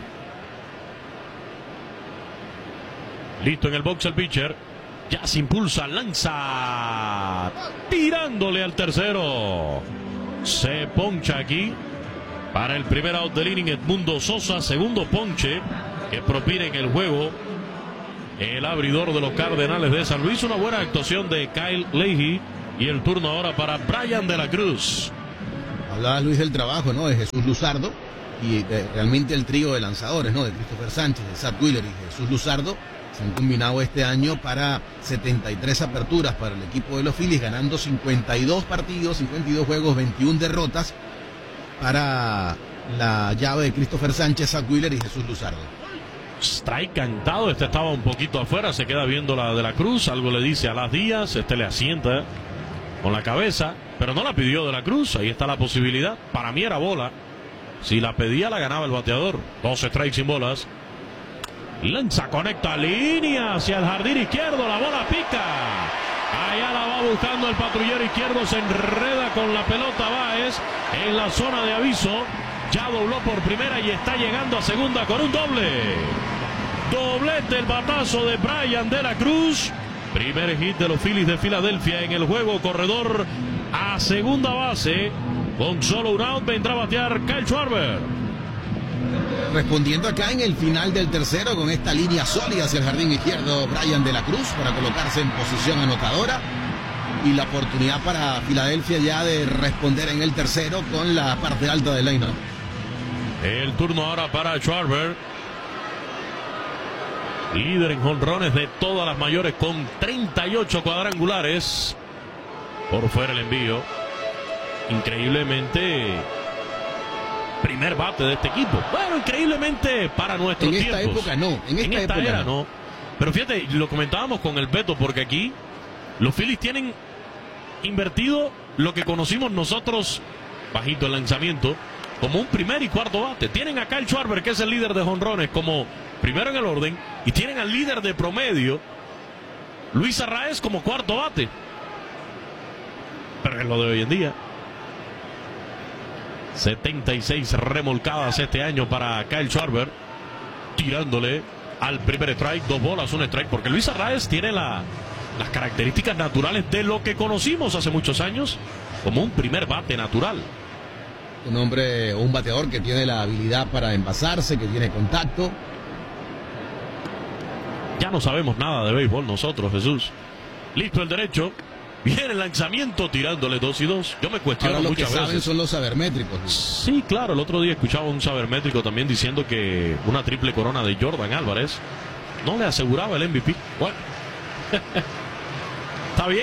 Listo en el box el pitcher. Ya se impulsa, lanza, tirándole al tercero. Se poncha aquí para el primer out del inning Edmundo Sosa. Segundo ponche que propina en el juego el abridor de los Cardenales de San Luis. Una buena actuación de Kyle Leahy. Y el turno ahora para Brian de la Cruz. Hablaba Luis del trabajo, ¿no? De Jesús Luzardo. Y de, realmente el trío de lanzadores, ¿no? De Christopher Sánchez, de Zach Wheeler y Jesús Luzardo se han combinado este año para setenta y tres aperturas para el equipo de los Phillies, ganando cincuenta y dos partidos, cincuenta y dos juegos, veintiuna derrotas para la llave de Christopher Sánchez, Zach Wheeler y Jesús Luzardo. Strike cantado, este estaba un poquito afuera, se queda viendo la de la Cruz, algo le dice a Las Díaz, este le asienta con la cabeza, pero no la pidió de la Cruz, ahí está la posibilidad, para mí era bola, si la pedía la ganaba el bateador. Dos strikes sin bolas. Lanza, conecta línea hacia el jardín izquierdo, la bola pica, allá la va buscando el patrullero izquierdo, se enreda con la pelota Báez en la zona de aviso, ya dobló por primera y está llegando a segunda con un doble. Doblete el batazo de Brian de la Cruz. Primer hit de los Phillies de Filadelfia en el juego. Corredor a segunda base. Con solo un out vendrá a batear Kyle Schwarber. Respondiendo acá en el final del tercero con esta línea sólida hacia el jardín izquierdo, Brian de la Cruz para colocarse en posición anotadora. Y la oportunidad para Filadelfia ya de responder en el tercero con la parte alta del line-up. El turno ahora para Schwarber. Líder en jonrones de todas las mayores con treinta y ocho cuadrangulares. Por fuera el envío. Increíblemente primer bate de este equipo. Bueno, increíblemente para nuestros tiempos. En esta época no. En esta, en esta época era no. no. Pero fíjate, lo comentábamos con el Beto, porque aquí los Phillies tienen invertido lo que conocimos nosotros, bajito el lanzamiento, como un primer y cuarto bate. Tienen a Kyle Schwarber, que es el líder de jonrones, como primero en el orden, y tienen al líder de promedio, Luis Arraez, como cuarto bate. Pero es lo de hoy en día. setenta y seis remolcadas este año para Kyle Schwarber, tirándole al primer strike, dos bolas, un strike, porque Luis Arraez tiene la, las características naturales de lo que conocimos hace muchos años como un primer bate natural. Un hombre o un bateador que tiene la habilidad para envasarse, que tiene contacto. Ya no sabemos nada de béisbol nosotros, Jesús. Listo el derecho. Viene el lanzamiento tirándole dos y dos. Yo me cuestiono Ahora lo muchas que saben veces. son los sabermétricos. Sí, claro. El otro día escuchaba un sabermétrico también diciendo que una triple corona de Jordan Álvarez no le aseguraba el M V P. Bueno, está bien.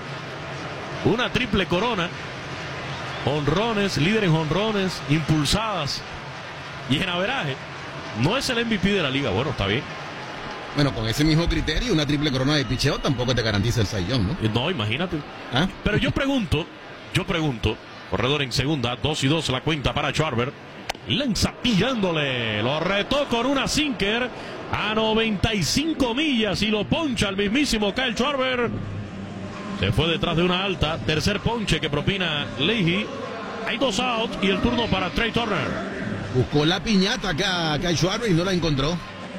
Una triple corona, honrones, líder en honrones, impulsadas y en averaje. No es el M V P de la liga. Bueno, está bien. Bueno, con ese mismo criterio, una triple corona de picheo tampoco te garantiza el Cy Young, ¿no? No, imagínate. ¿Ah? Pero yo pregunto, yo pregunto, corredor en segunda, dos y dos la cuenta para Schwarber. Lanza tirándole, lo retó con una sinker a noventa y cinco millas y lo poncha el mismísimo Kyle Schwarber. Se fue detrás de una alta, tercer ponche que propina Leahy. Hay dos outs y el turno para Trey Turner. Buscó la piñata acá Kyle Schwarber y no la encontró.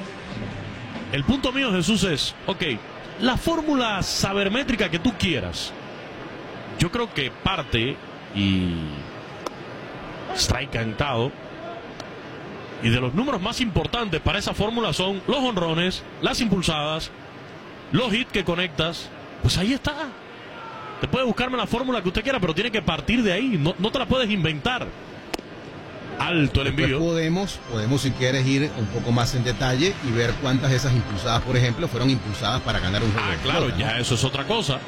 El punto mío, Jesús, es, ok, la fórmula sabermétrica que tú quieras, yo creo que parte y strike cantado, y de los números más importantes para esa fórmula son los honrones, las impulsadas, los hits que conectas. Pues ahí está. Te puede buscarme la fórmula que usted quiera, pero tiene que partir de ahí, no, no te la puedes inventar. Alto el envío. Podemos, podemos si quieres ir un poco más en detalle y ver cuántas de esas impulsadas, por ejemplo, fueron impulsadas para ganar un juego. Ah, de claro, pelota, ya ¿no? eso es otra cosa.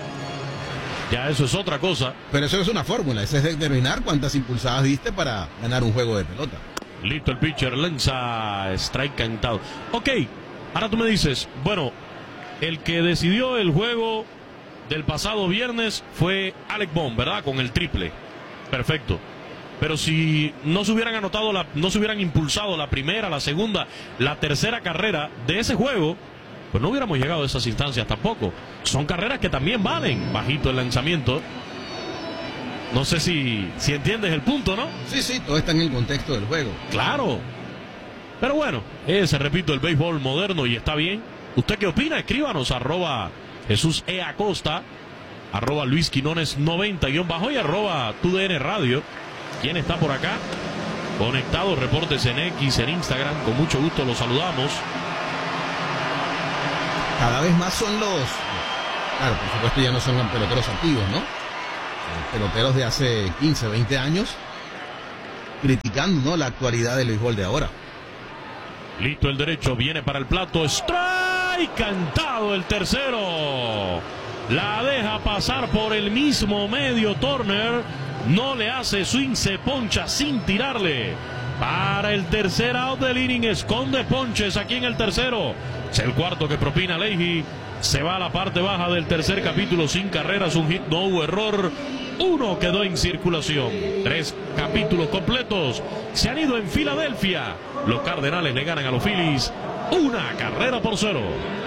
Ya eso es otra cosa. Pero eso es una fórmula, eso es determinar cuántas impulsadas diste para ganar un juego de pelota. Listo el pitcher, lanza strike cantado. Ok, ahora tú me dices, bueno, el que decidió el juego del pasado viernes fue Alec Bohm, ¿verdad? Con el triple. Perfecto. Pero si no se hubieran anotado, la, no se hubieran impulsado la primera, la segunda, la tercera carrera de ese juego, pues no hubiéramos llegado a esas instancias tampoco. Son carreras que también valen. Bajito el lanzamiento. No sé si, si entiendes el punto, ¿no? Sí, sí, todo está en el contexto del juego. Claro. Pero bueno, ese, repito, el béisbol moderno y está bien. ¿Usted qué opina? Escríbanos, arroba Jesús E. Acosta. arroba Luis Quinones noventa guión bajo y arroba tu D N Radio. ¿Quién está por acá? Conectados, reportes en X, en Instagram, con mucho gusto los saludamos. Cada vez más son los, claro, por supuesto ya no son peloteros activos, ¿no? Peloteros de hace quince, veinte años, criticando, ¿no?, la actualidad del béisbol de ahora. Listo el derecho, viene para el plato, strike, cantado el tercero. La deja pasar por el mismo medio Turner, no le hace swing, se poncha sin tirarle. Para el tercer out del inning, esconde ponches aquí en el tercero. Es el cuarto que propina Leahy. Se va a la parte baja del tercer capítulo sin carreras, un hit, no hubo error. Uno quedó en circulación. Tres capítulos completos se han ido en Filadelfia. Los Cardenales le ganan a los Phillies una carrera por cero.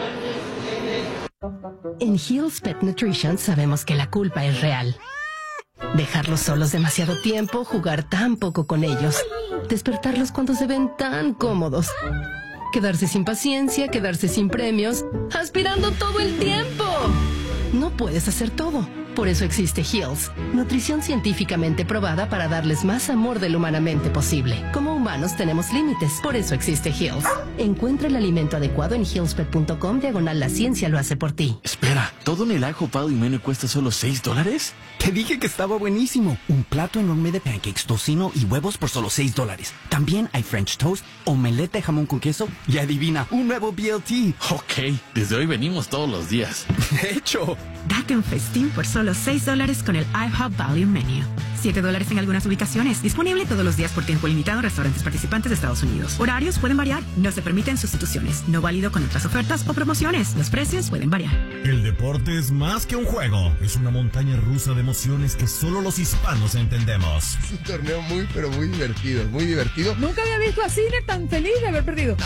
En Hills Pet Nutrition sabemos que la culpa es real. Dejarlos solos demasiado tiempo, jugar tan poco con ellos, despertarlos cuando se ven tan cómodos, quedarse sin paciencia, quedarse sin premios, aspirando todo el tiempo. No puedes hacer todo. Por eso existe Hills, nutrición científicamente probada para darles más amor de lo humanamente posible. Como humanos tenemos límites, por eso existe Hills. Encuentra el alimento adecuado en hillspet punto com diagonal la ciencia lo hace por ti. Espera, ¿todo en el ajo pado y menú cuesta solo seis dólares? Te dije que estaba buenísimo. Un plato enorme de pancakes, tocino y huevos por solo seis dólares. También hay French toast, omelette de jamón con queso y adivina, un nuevo B L T. Ok, desde hoy venimos todos los días. De hecho, date un festín por solo seis dólares con el IHOP Value Menu. siete dólares en algunas ubicaciones. Disponible todos los días por tiempo limitado en restaurantes participantes de Estados Unidos. Horarios pueden variar. No se permiten sustituciones. No válido con otras ofertas o promociones. Los precios pueden variar. El deporte es más que un juego. Es una montaña rusa de emociones que solo los hispanos entendemos. Es un torneo muy, pero muy divertido. Muy divertido. Nunca había visto a Cine tan feliz de haber perdido.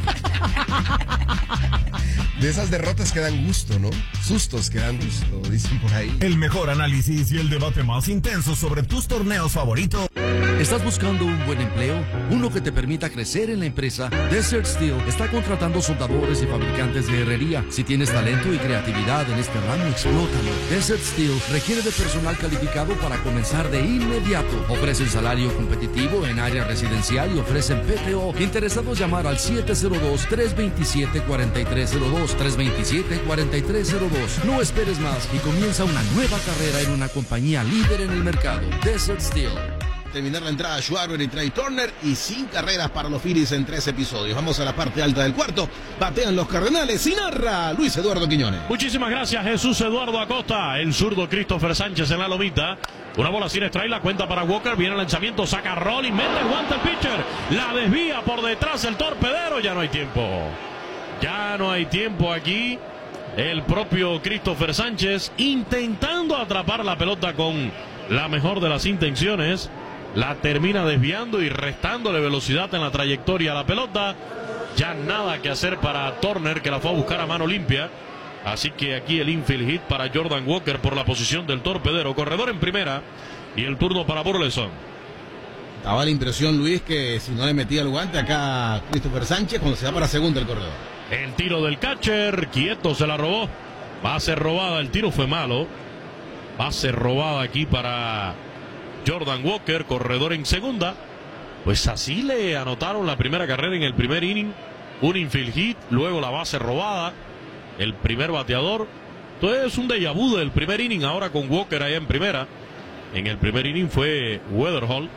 De esas derrotas que dan gusto, ¿no? Sustos que dan gusto, dicen por ahí. El mejor análisis y el debate más intenso sobre tus torneos favoritos. ¿Estás buscando un buen empleo? Uno que te permita crecer en la empresa. Desert Steel está contratando soldadores y fabricantes de herrería. Si tienes talento y creatividad en este ramo, explótalo. Desert Steel requiere de personal calificado para comenzar de inmediato. Ofrecen salario competitivo en área residencial y ofrecen P T O. Interesados, llamar al siete cero dos, tres dos siete, cuatro tres cero dos, tres dos siete, cuatro tres cero dos. No esperes más y comienza una nueva carrera en una compañía líder en el mercado. Desert Steel. Terminar la entrada a Schwarber y Trey Turner y sin carreras para los Phillies en tres episodios. Vamos a la parte alta del cuarto. Batean los Cardenales y narra Luis Eduardo Quiñones. Muchísimas gracias, Jesús Eduardo Acosta. El zurdo Christopher Sánchez en la lomita. Una bola sin strike, la cuenta para Walker. Viene el lanzamiento, saca Rolling, mete el guante el pitcher. La desvía por detrás el torpedero. Ya no hay tiempo. Ya no hay tiempo aquí. El propio Christopher Sánchez intentando atrapar la pelota con la mejor de las intenciones. La termina desviando y restándole velocidad en la trayectoria a la pelota. Ya nada que hacer para Turner, que la fue a buscar a mano limpia. Así que aquí el infield hit para Jordan Walker por la posición del torpedero. Corredor en primera y el turno para Burleson. Daba la impresión, Luis, que si no le metía el guante acá a Christopher Sánchez cuando se va para segunda el corredor. El tiro del catcher, quieto, se la robó. Base robada, el tiro fue malo. Base robada aquí para Jordan Walker, corredor en segunda. Pues así le anotaron la primera carrera en el primer inning. Un infield hit, luego la base robada. El primer bateador. Entonces un déjà vu del primer inning ahora con Walker allá en primera. En el primer inning fue Weatherhall.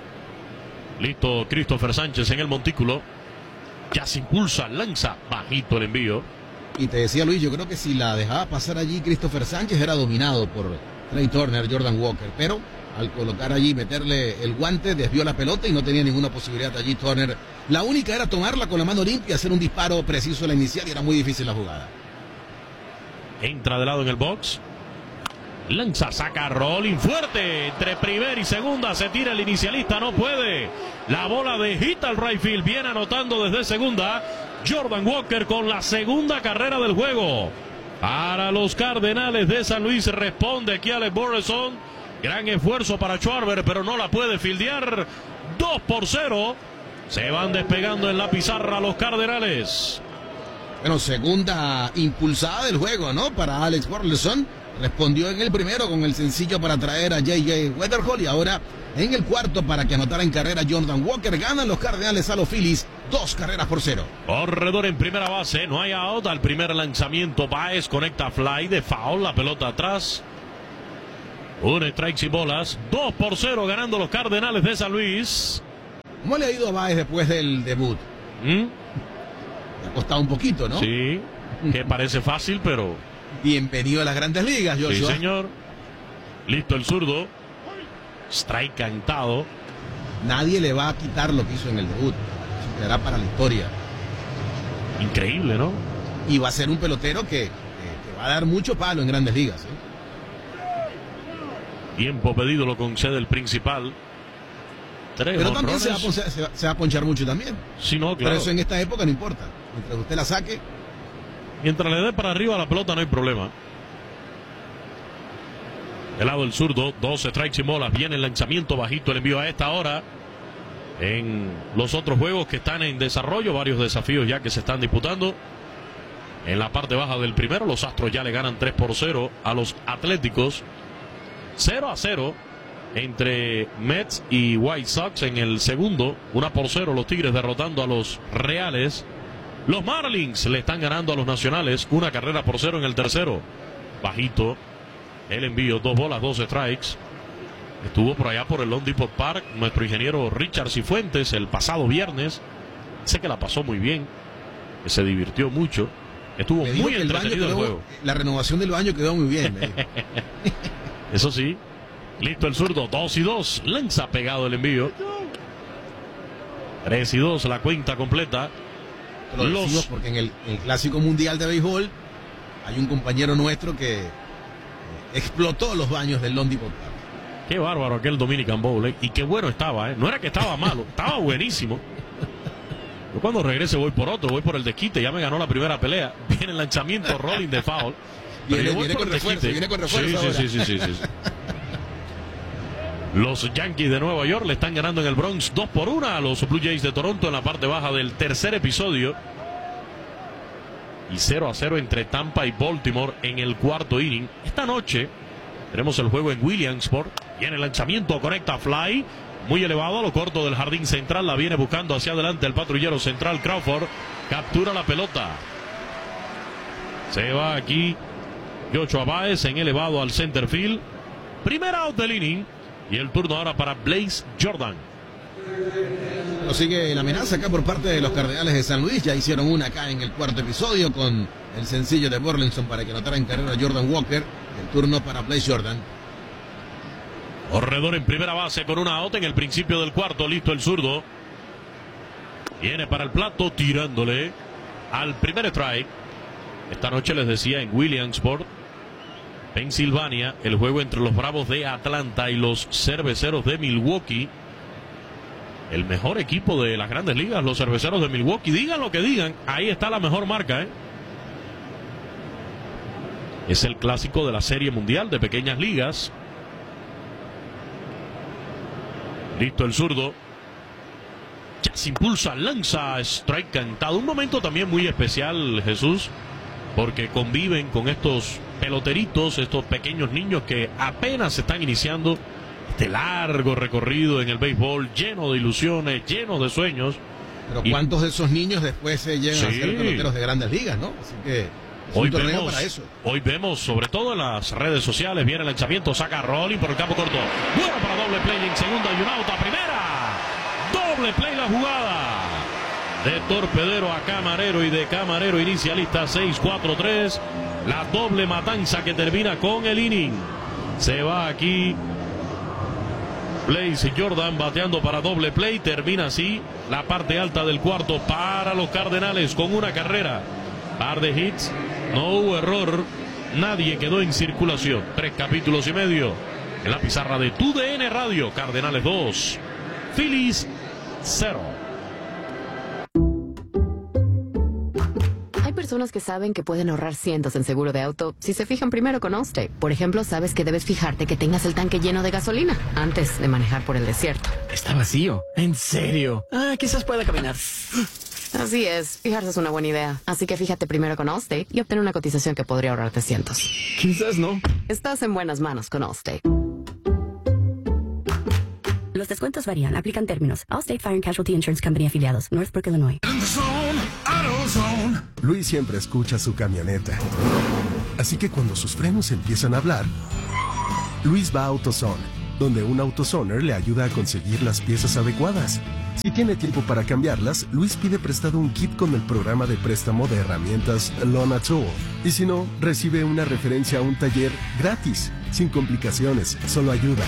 Listo Christopher Sánchez en el montículo. Ya se impulsa, lanza bajito el envío. Y te decía, Luis, yo creo que si la dejaba pasar allí Christopher Sánchez era dominado por Trey Turner, Jordan Walker. Pero al colocar allí, meterle el guante, desvió la pelota y no tenía ninguna posibilidad allí Turner. La única era tomarla con la mano limpia, hacer un disparo preciso en la inicial y era muy difícil la jugada. Entra de lado en el box. Lanza, saca rolling fuerte. Entre primera y segunda se tira el inicialista, no puede. La bola de hit al right field. Viene anotando desde segunda. Jordan Walker con la segunda carrera del juego. Para los Cardenales de San Luis responde aquí Alex Burleson. Gran esfuerzo para Schwarber, pero no la puede fildear. dos por cero. Se van despegando en la pizarra los Cardenales. Bueno, segunda impulsada del juego, ¿no? Para Alex Burleson. Respondió en el primero con el sencillo para traer a J J Weatherhall y ahora en el cuarto para que anotara en carrera Jordan Walker. Ganan los Cardenales a los Phillies, dos carreras por cero. Corredor en primera base, no hay out. Al primer lanzamiento, Baez conecta fly de foul, la pelota atrás. Un strike y bolas, dos por cero ganando los Cardenales de San Luis. ¿Cómo le ha ido a Baez después del debut? ¿Mm? Le ha costado un poquito, ¿no? Sí, que parece fácil, pero... Bienvenido a las Grandes Ligas, Joshua. Sí, señor. Listo el zurdo. Strike cantado. Nadie le va a quitar lo que hizo en el debut. Eso quedará para la historia. Increíble, ¿no? Y va a ser un pelotero que, que, que va a dar mucho palo en Grandes Ligas, ¿eh? Tiempo pedido lo concede el principal. Tres Pero también se va, a honrones. ponchar, se, va, se va a ponchar mucho también. Sí, no, claro. Por eso en esta época no importa. Mientras usted la saque. Mientras le dé para arriba a la pelota no hay problema. Del lado del zurdo, dos strikes y bolas. Viene el lanzamiento bajito, el envío a esta hora. En los otros juegos que están en desarrollo, varios desafíos ya que se están disputando. En la parte baja del primero, los Astros ya le ganan tres por cero a los Atléticos. cero a cero entre Mets y White Sox en el segundo. uno por cero los Tigres derrotando a los Reales. Los Marlins le están ganando a los Nacionales. Una carrera por cero en el tercero. Bajito el envío, dos bolas, dos strikes. Estuvo por allá por el Lone Depot Park nuestro ingeniero Richard Cifuentes el pasado viernes. Sé que la pasó muy bien, que se divirtió mucho. Estuvo Me dijo muy que el baño entretenido el quedó- juego. La renovación del baño quedó muy bien. me dijo. Eso sí. Listo el zurdo, dos y dos. Lanza pegado el envío. tres y dos, la cuenta completa. Lo decimos Los porque en el, el Clásico Mundial de Béisbol hay un compañero nuestro que eh, explotó los baños del Lone Depot Park. Qué bárbaro aquel Dominican Bowl, ¿eh? Y qué bueno estaba, ¿eh? No era que estaba malo, estaba buenísimo. Yo cuando regrese voy por otro, voy por el desquite, ya me ganó la primera pelea. Viene el lanzamiento, rolling de foul. Pero Viene- yo voy viene por con el refuerzo, desquite. viene con refuerzo Sí, ahora. sí, sí, sí, sí, sí. Los Yankees de Nueva York le están ganando en el Bronx dos por uno a los Blue Jays de Toronto en la parte baja del tercer episodio. Y cero a cero entre Tampa y Baltimore en el cuarto inning. Esta noche tenemos el juego en Williamsport. Viene el lanzamiento, conecta fly. Muy elevado a lo corto del jardín central. La viene buscando hacia adelante el patrullero central Crawford. Captura la pelota. Se va aquí Joshua Baez en elevado al center field. Primer out del inning. Y el turno ahora para Blaze Jordan. Pero sigue la amenaza acá por parte de los Cardenales de San Luis. Ya hicieron una acá en el cuarto episodio con el sencillo de Burleson para que anotara en carrera Jordan Walker. El turno para Blaze Jordan. Corredor en primera base con una out en el principio del cuarto. Listo el zurdo. Viene para el plato tirándole al primer strike. Esta noche les decía en Williamsport, Pensilvania, el juego entre los Bravos de Atlanta y los Cerveceros de Milwaukee. El mejor equipo de las Grandes Ligas, los Cerveceros de Milwaukee. Digan lo que digan, ahí está la mejor marca, ¿eh? Es el clásico de la Serie Mundial de Pequeñas Ligas. Listo el zurdo. Ya se impulsa, lanza, strike cantado. Un momento también muy especial, Jesús, porque conviven con estos peloteritos, estos pequeños niños que apenas se están iniciando este largo recorrido en el béisbol, lleno de ilusiones, lleno de sueños. Pero Y ¿cuántos de esos niños después se llegan a Sí. ser peloteros de Grandes Ligas, no? Así que es Hoy un torneo vemos, para eso. hoy vemos, sobre todo en las redes sociales, viene el lanzamiento, saca rolling por el campo corto. Bueno para doble play en segunda y un out a primera. Doble play la jugada. De torpedero a camarero y de camarero inicialista seis cuatro tres. La doble matanza que termina con el inning. Se va aquí Blaze Jordan bateando para doble play. Termina así la parte alta del cuarto para los Cardenales con una carrera. Par de hits. No hubo error. Nadie quedó en circulación. Tres capítulos y medio en la pizarra de Tu D N Radio. Cardenales dos. Phillies cero. Hay personas que saben que pueden ahorrar cientos en seguro de auto si se fijan primero con Allstate. Por ejemplo, sabes que debes fijarte que tengas el tanque lleno de gasolina antes de manejar por el desierto. Está vacío. ¿En serio? Ah, quizás pueda caminar. Así es, fijarse es una buena idea. Así que fíjate primero con Allstate y obtén una cotización que podría ahorrarte cientos. Quizás no. Estás en buenas manos con Allstate. Los descuentos varían. Aplican términos. Allstate Fire and Casualty Insurance Company afiliados. Northbrook, Illinois. Luis siempre escucha su camioneta. Así que cuando sus frenos empiezan a hablar, Luis va a AutoZone, donde un AutoZoner le ayuda a conseguir las piezas adecuadas. Si tiene tiempo para cambiarlas, Luis pide prestado un kit con el programa de préstamo de herramientas Lona Tool. Y si no, recibe una referencia a un taller gratis, sin complicaciones, solo ayuda.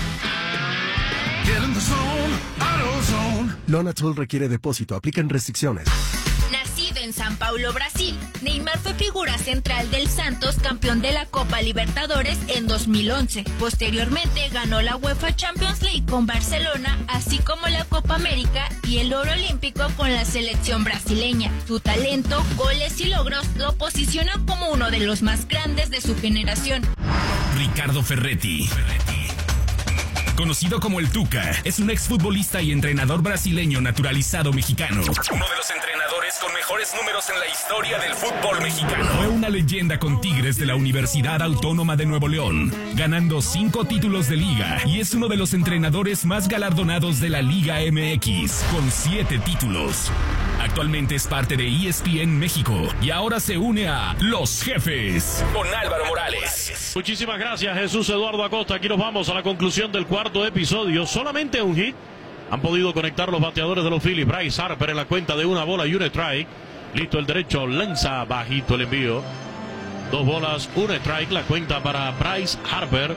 Lona Tool requiere depósito, aplican restricciones. Nacido en San Paulo, Brasil, Neymar fue figura central del Santos, campeón de la Copa Libertadores en dos mil once. Posteriormente ganó la UEFA Champions League con Barcelona, así como la Copa América y el oro olímpico con la selección brasileña. Su talento, goles y logros lo posicionan como uno de los más grandes de su generación. Ricardo Ferretti. Conocido como el Tuca, es un exfutbolista y entrenador brasileño naturalizado mexicano. Uno de los entrenadores con mejores números en la historia del fútbol mexicano. Fue una leyenda con Tigres de la Universidad Autónoma de Nuevo León, ganando cinco títulos de liga, y es uno de los entrenadores más galardonados de la Liga M X, con siete títulos. Actualmente es parte de E S P N México y ahora se une a Los Jefes con Álvaro Morales. Muchísimas gracias, Jesús Eduardo Acosta. Aquí nos vamos a la conclusión del cuarto episodio. Solamente un hit han podido conectar los bateadores de los Phillies. Bryce Harper en la cuenta de una bola y un strike. Listo el derecho, lanza bajito el envío. Dos bolas, un strike, la cuenta para Bryce Harper.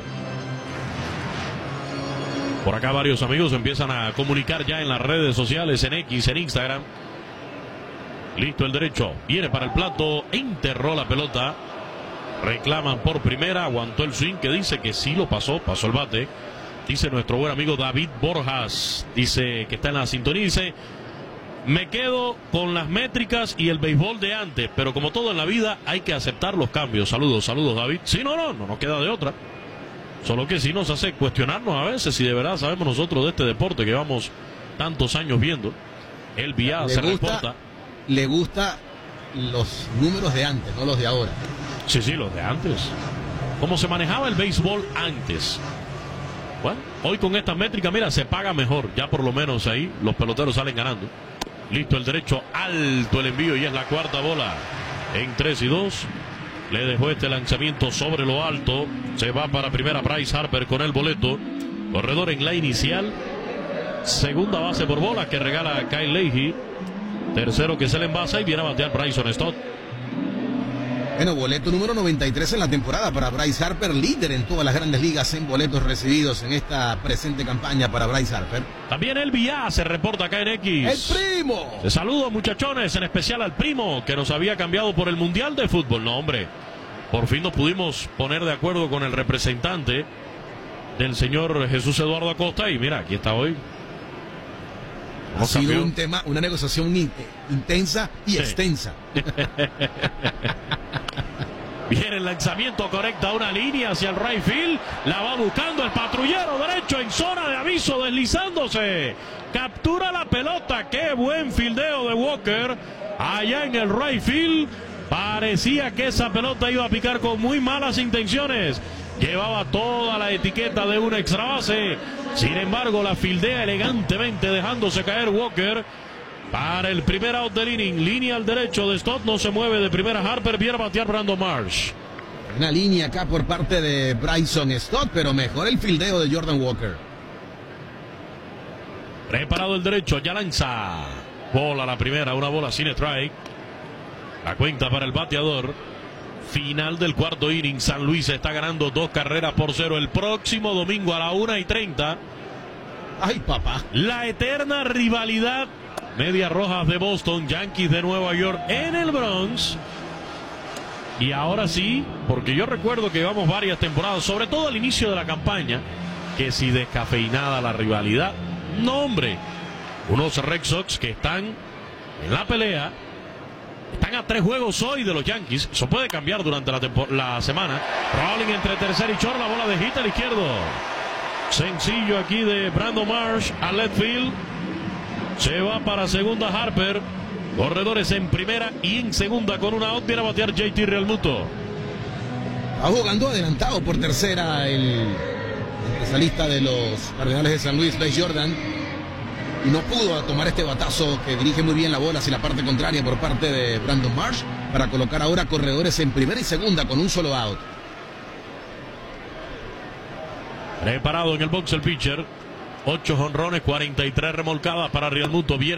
Por acá varios amigos empiezan a comunicar ya en las redes sociales, en X, en Instagram. Listo el derecho, viene para el plato, enterró la pelota. Reclaman por primera, aguantó el swing, que dice que sí lo pasó, pasó el bate. Dice nuestro buen amigo David Borjas, dice que está en la sintonía, dice: me quedo con las métricas y el béisbol de antes, pero como todo en la vida hay que aceptar los cambios. Saludos, saludos David. Sí, no, no, no nos queda de otra. Solo que sí nos hace cuestionarnos a veces si de verdad sabemos nosotros de este deporte que llevamos tantos años viendo. El Vía se reporta. Le gusta los números de antes, no los de ahora. Sí, sí, los de antes. Cómo se manejaba el béisbol antes. Bueno, hoy con esta métrica, mira, se paga mejor. Ya por lo menos ahí los peloteros salen ganando. Listo el derecho, alto el envío y es la cuarta bola. En tres y dos. Le dejó este lanzamiento sobre lo alto. Se va para primera Bryce Harper con el boleto. Corredor en la inicial. Segunda base por bola que regala Kyle Leahy. Tercero que se le envasa y viene a batear Bryson Stott. Bueno, boleto número noventa y tres en la temporada para Bryce Harper, líder en todas las grandes ligas en boletos recibidos en esta presente campaña para Bryce Harper. También el Vía se reporta acá en X. ¡El primo! Te saludo, muchachones, en especial al primo que nos había cambiado por el Mundial de Fútbol. No, hombre, por fin nos pudimos poner de acuerdo con el representante del señor Jesús Eduardo Acosta y mira, aquí está hoy. Ha sido un tema, una negociación in, intensa y sí. extensa. Viene el lanzamiento, correcta una línea hacia el right field. La va buscando el patrullero derecho en zona de aviso, deslizándose. Captura la pelota. Qué buen fildeo de Walker allá en el right field. Parecía que esa pelota iba a picar con muy malas intenciones. Llevaba toda la etiqueta de una extra base. Sin embargo, la fildea elegantemente, dejándose caer Walker para el primer out del inning. Línea al derecho de Stott, no se mueve de primera Harper, viene a batear Brandon Marsh. Una línea acá por parte de Bryson Stott, pero mejor el fildeo de Jordan Walker. Preparado el derecho, ya lanza. Bola la primera, una bola sin strike. La cuenta para el bateador. Final del cuarto inning. San Luis está ganando dos carreras por cero. El próximo domingo a la una y treinta. Ay, papá. La eterna rivalidad. Medias Rojas de Boston, Yankees de Nueva York en el Bronx. Y ahora sí, porque yo recuerdo que llevamos varias temporadas, sobre todo al inicio de la campaña, que si descafeinada la rivalidad. No, hombre. Unos Red Sox que están en la pelea. Están a tres juegos hoy de los Yankees. Eso puede cambiar durante la, la semana. Rowling entre tercer y short. La bola de hit al izquierdo. Sencillo aquí de Brandon Marsh al left field. Se va para segunda Harper. Corredores en primera y en segunda con una out. Viene a batear J T Realmuto. Va jugando adelantado por tercera el especialista de los Cardenales de San Luis, Bryce Jordan. Y no pudo tomar este batazo que dirige muy bien la bola hacia la parte contraria por parte de Brandon Marsh para colocar ahora corredores en primera y segunda con un solo out. Preparado en el box el pitcher. Ocho jonrones, cuarenta y tres remolcadas para Realmuto. Viene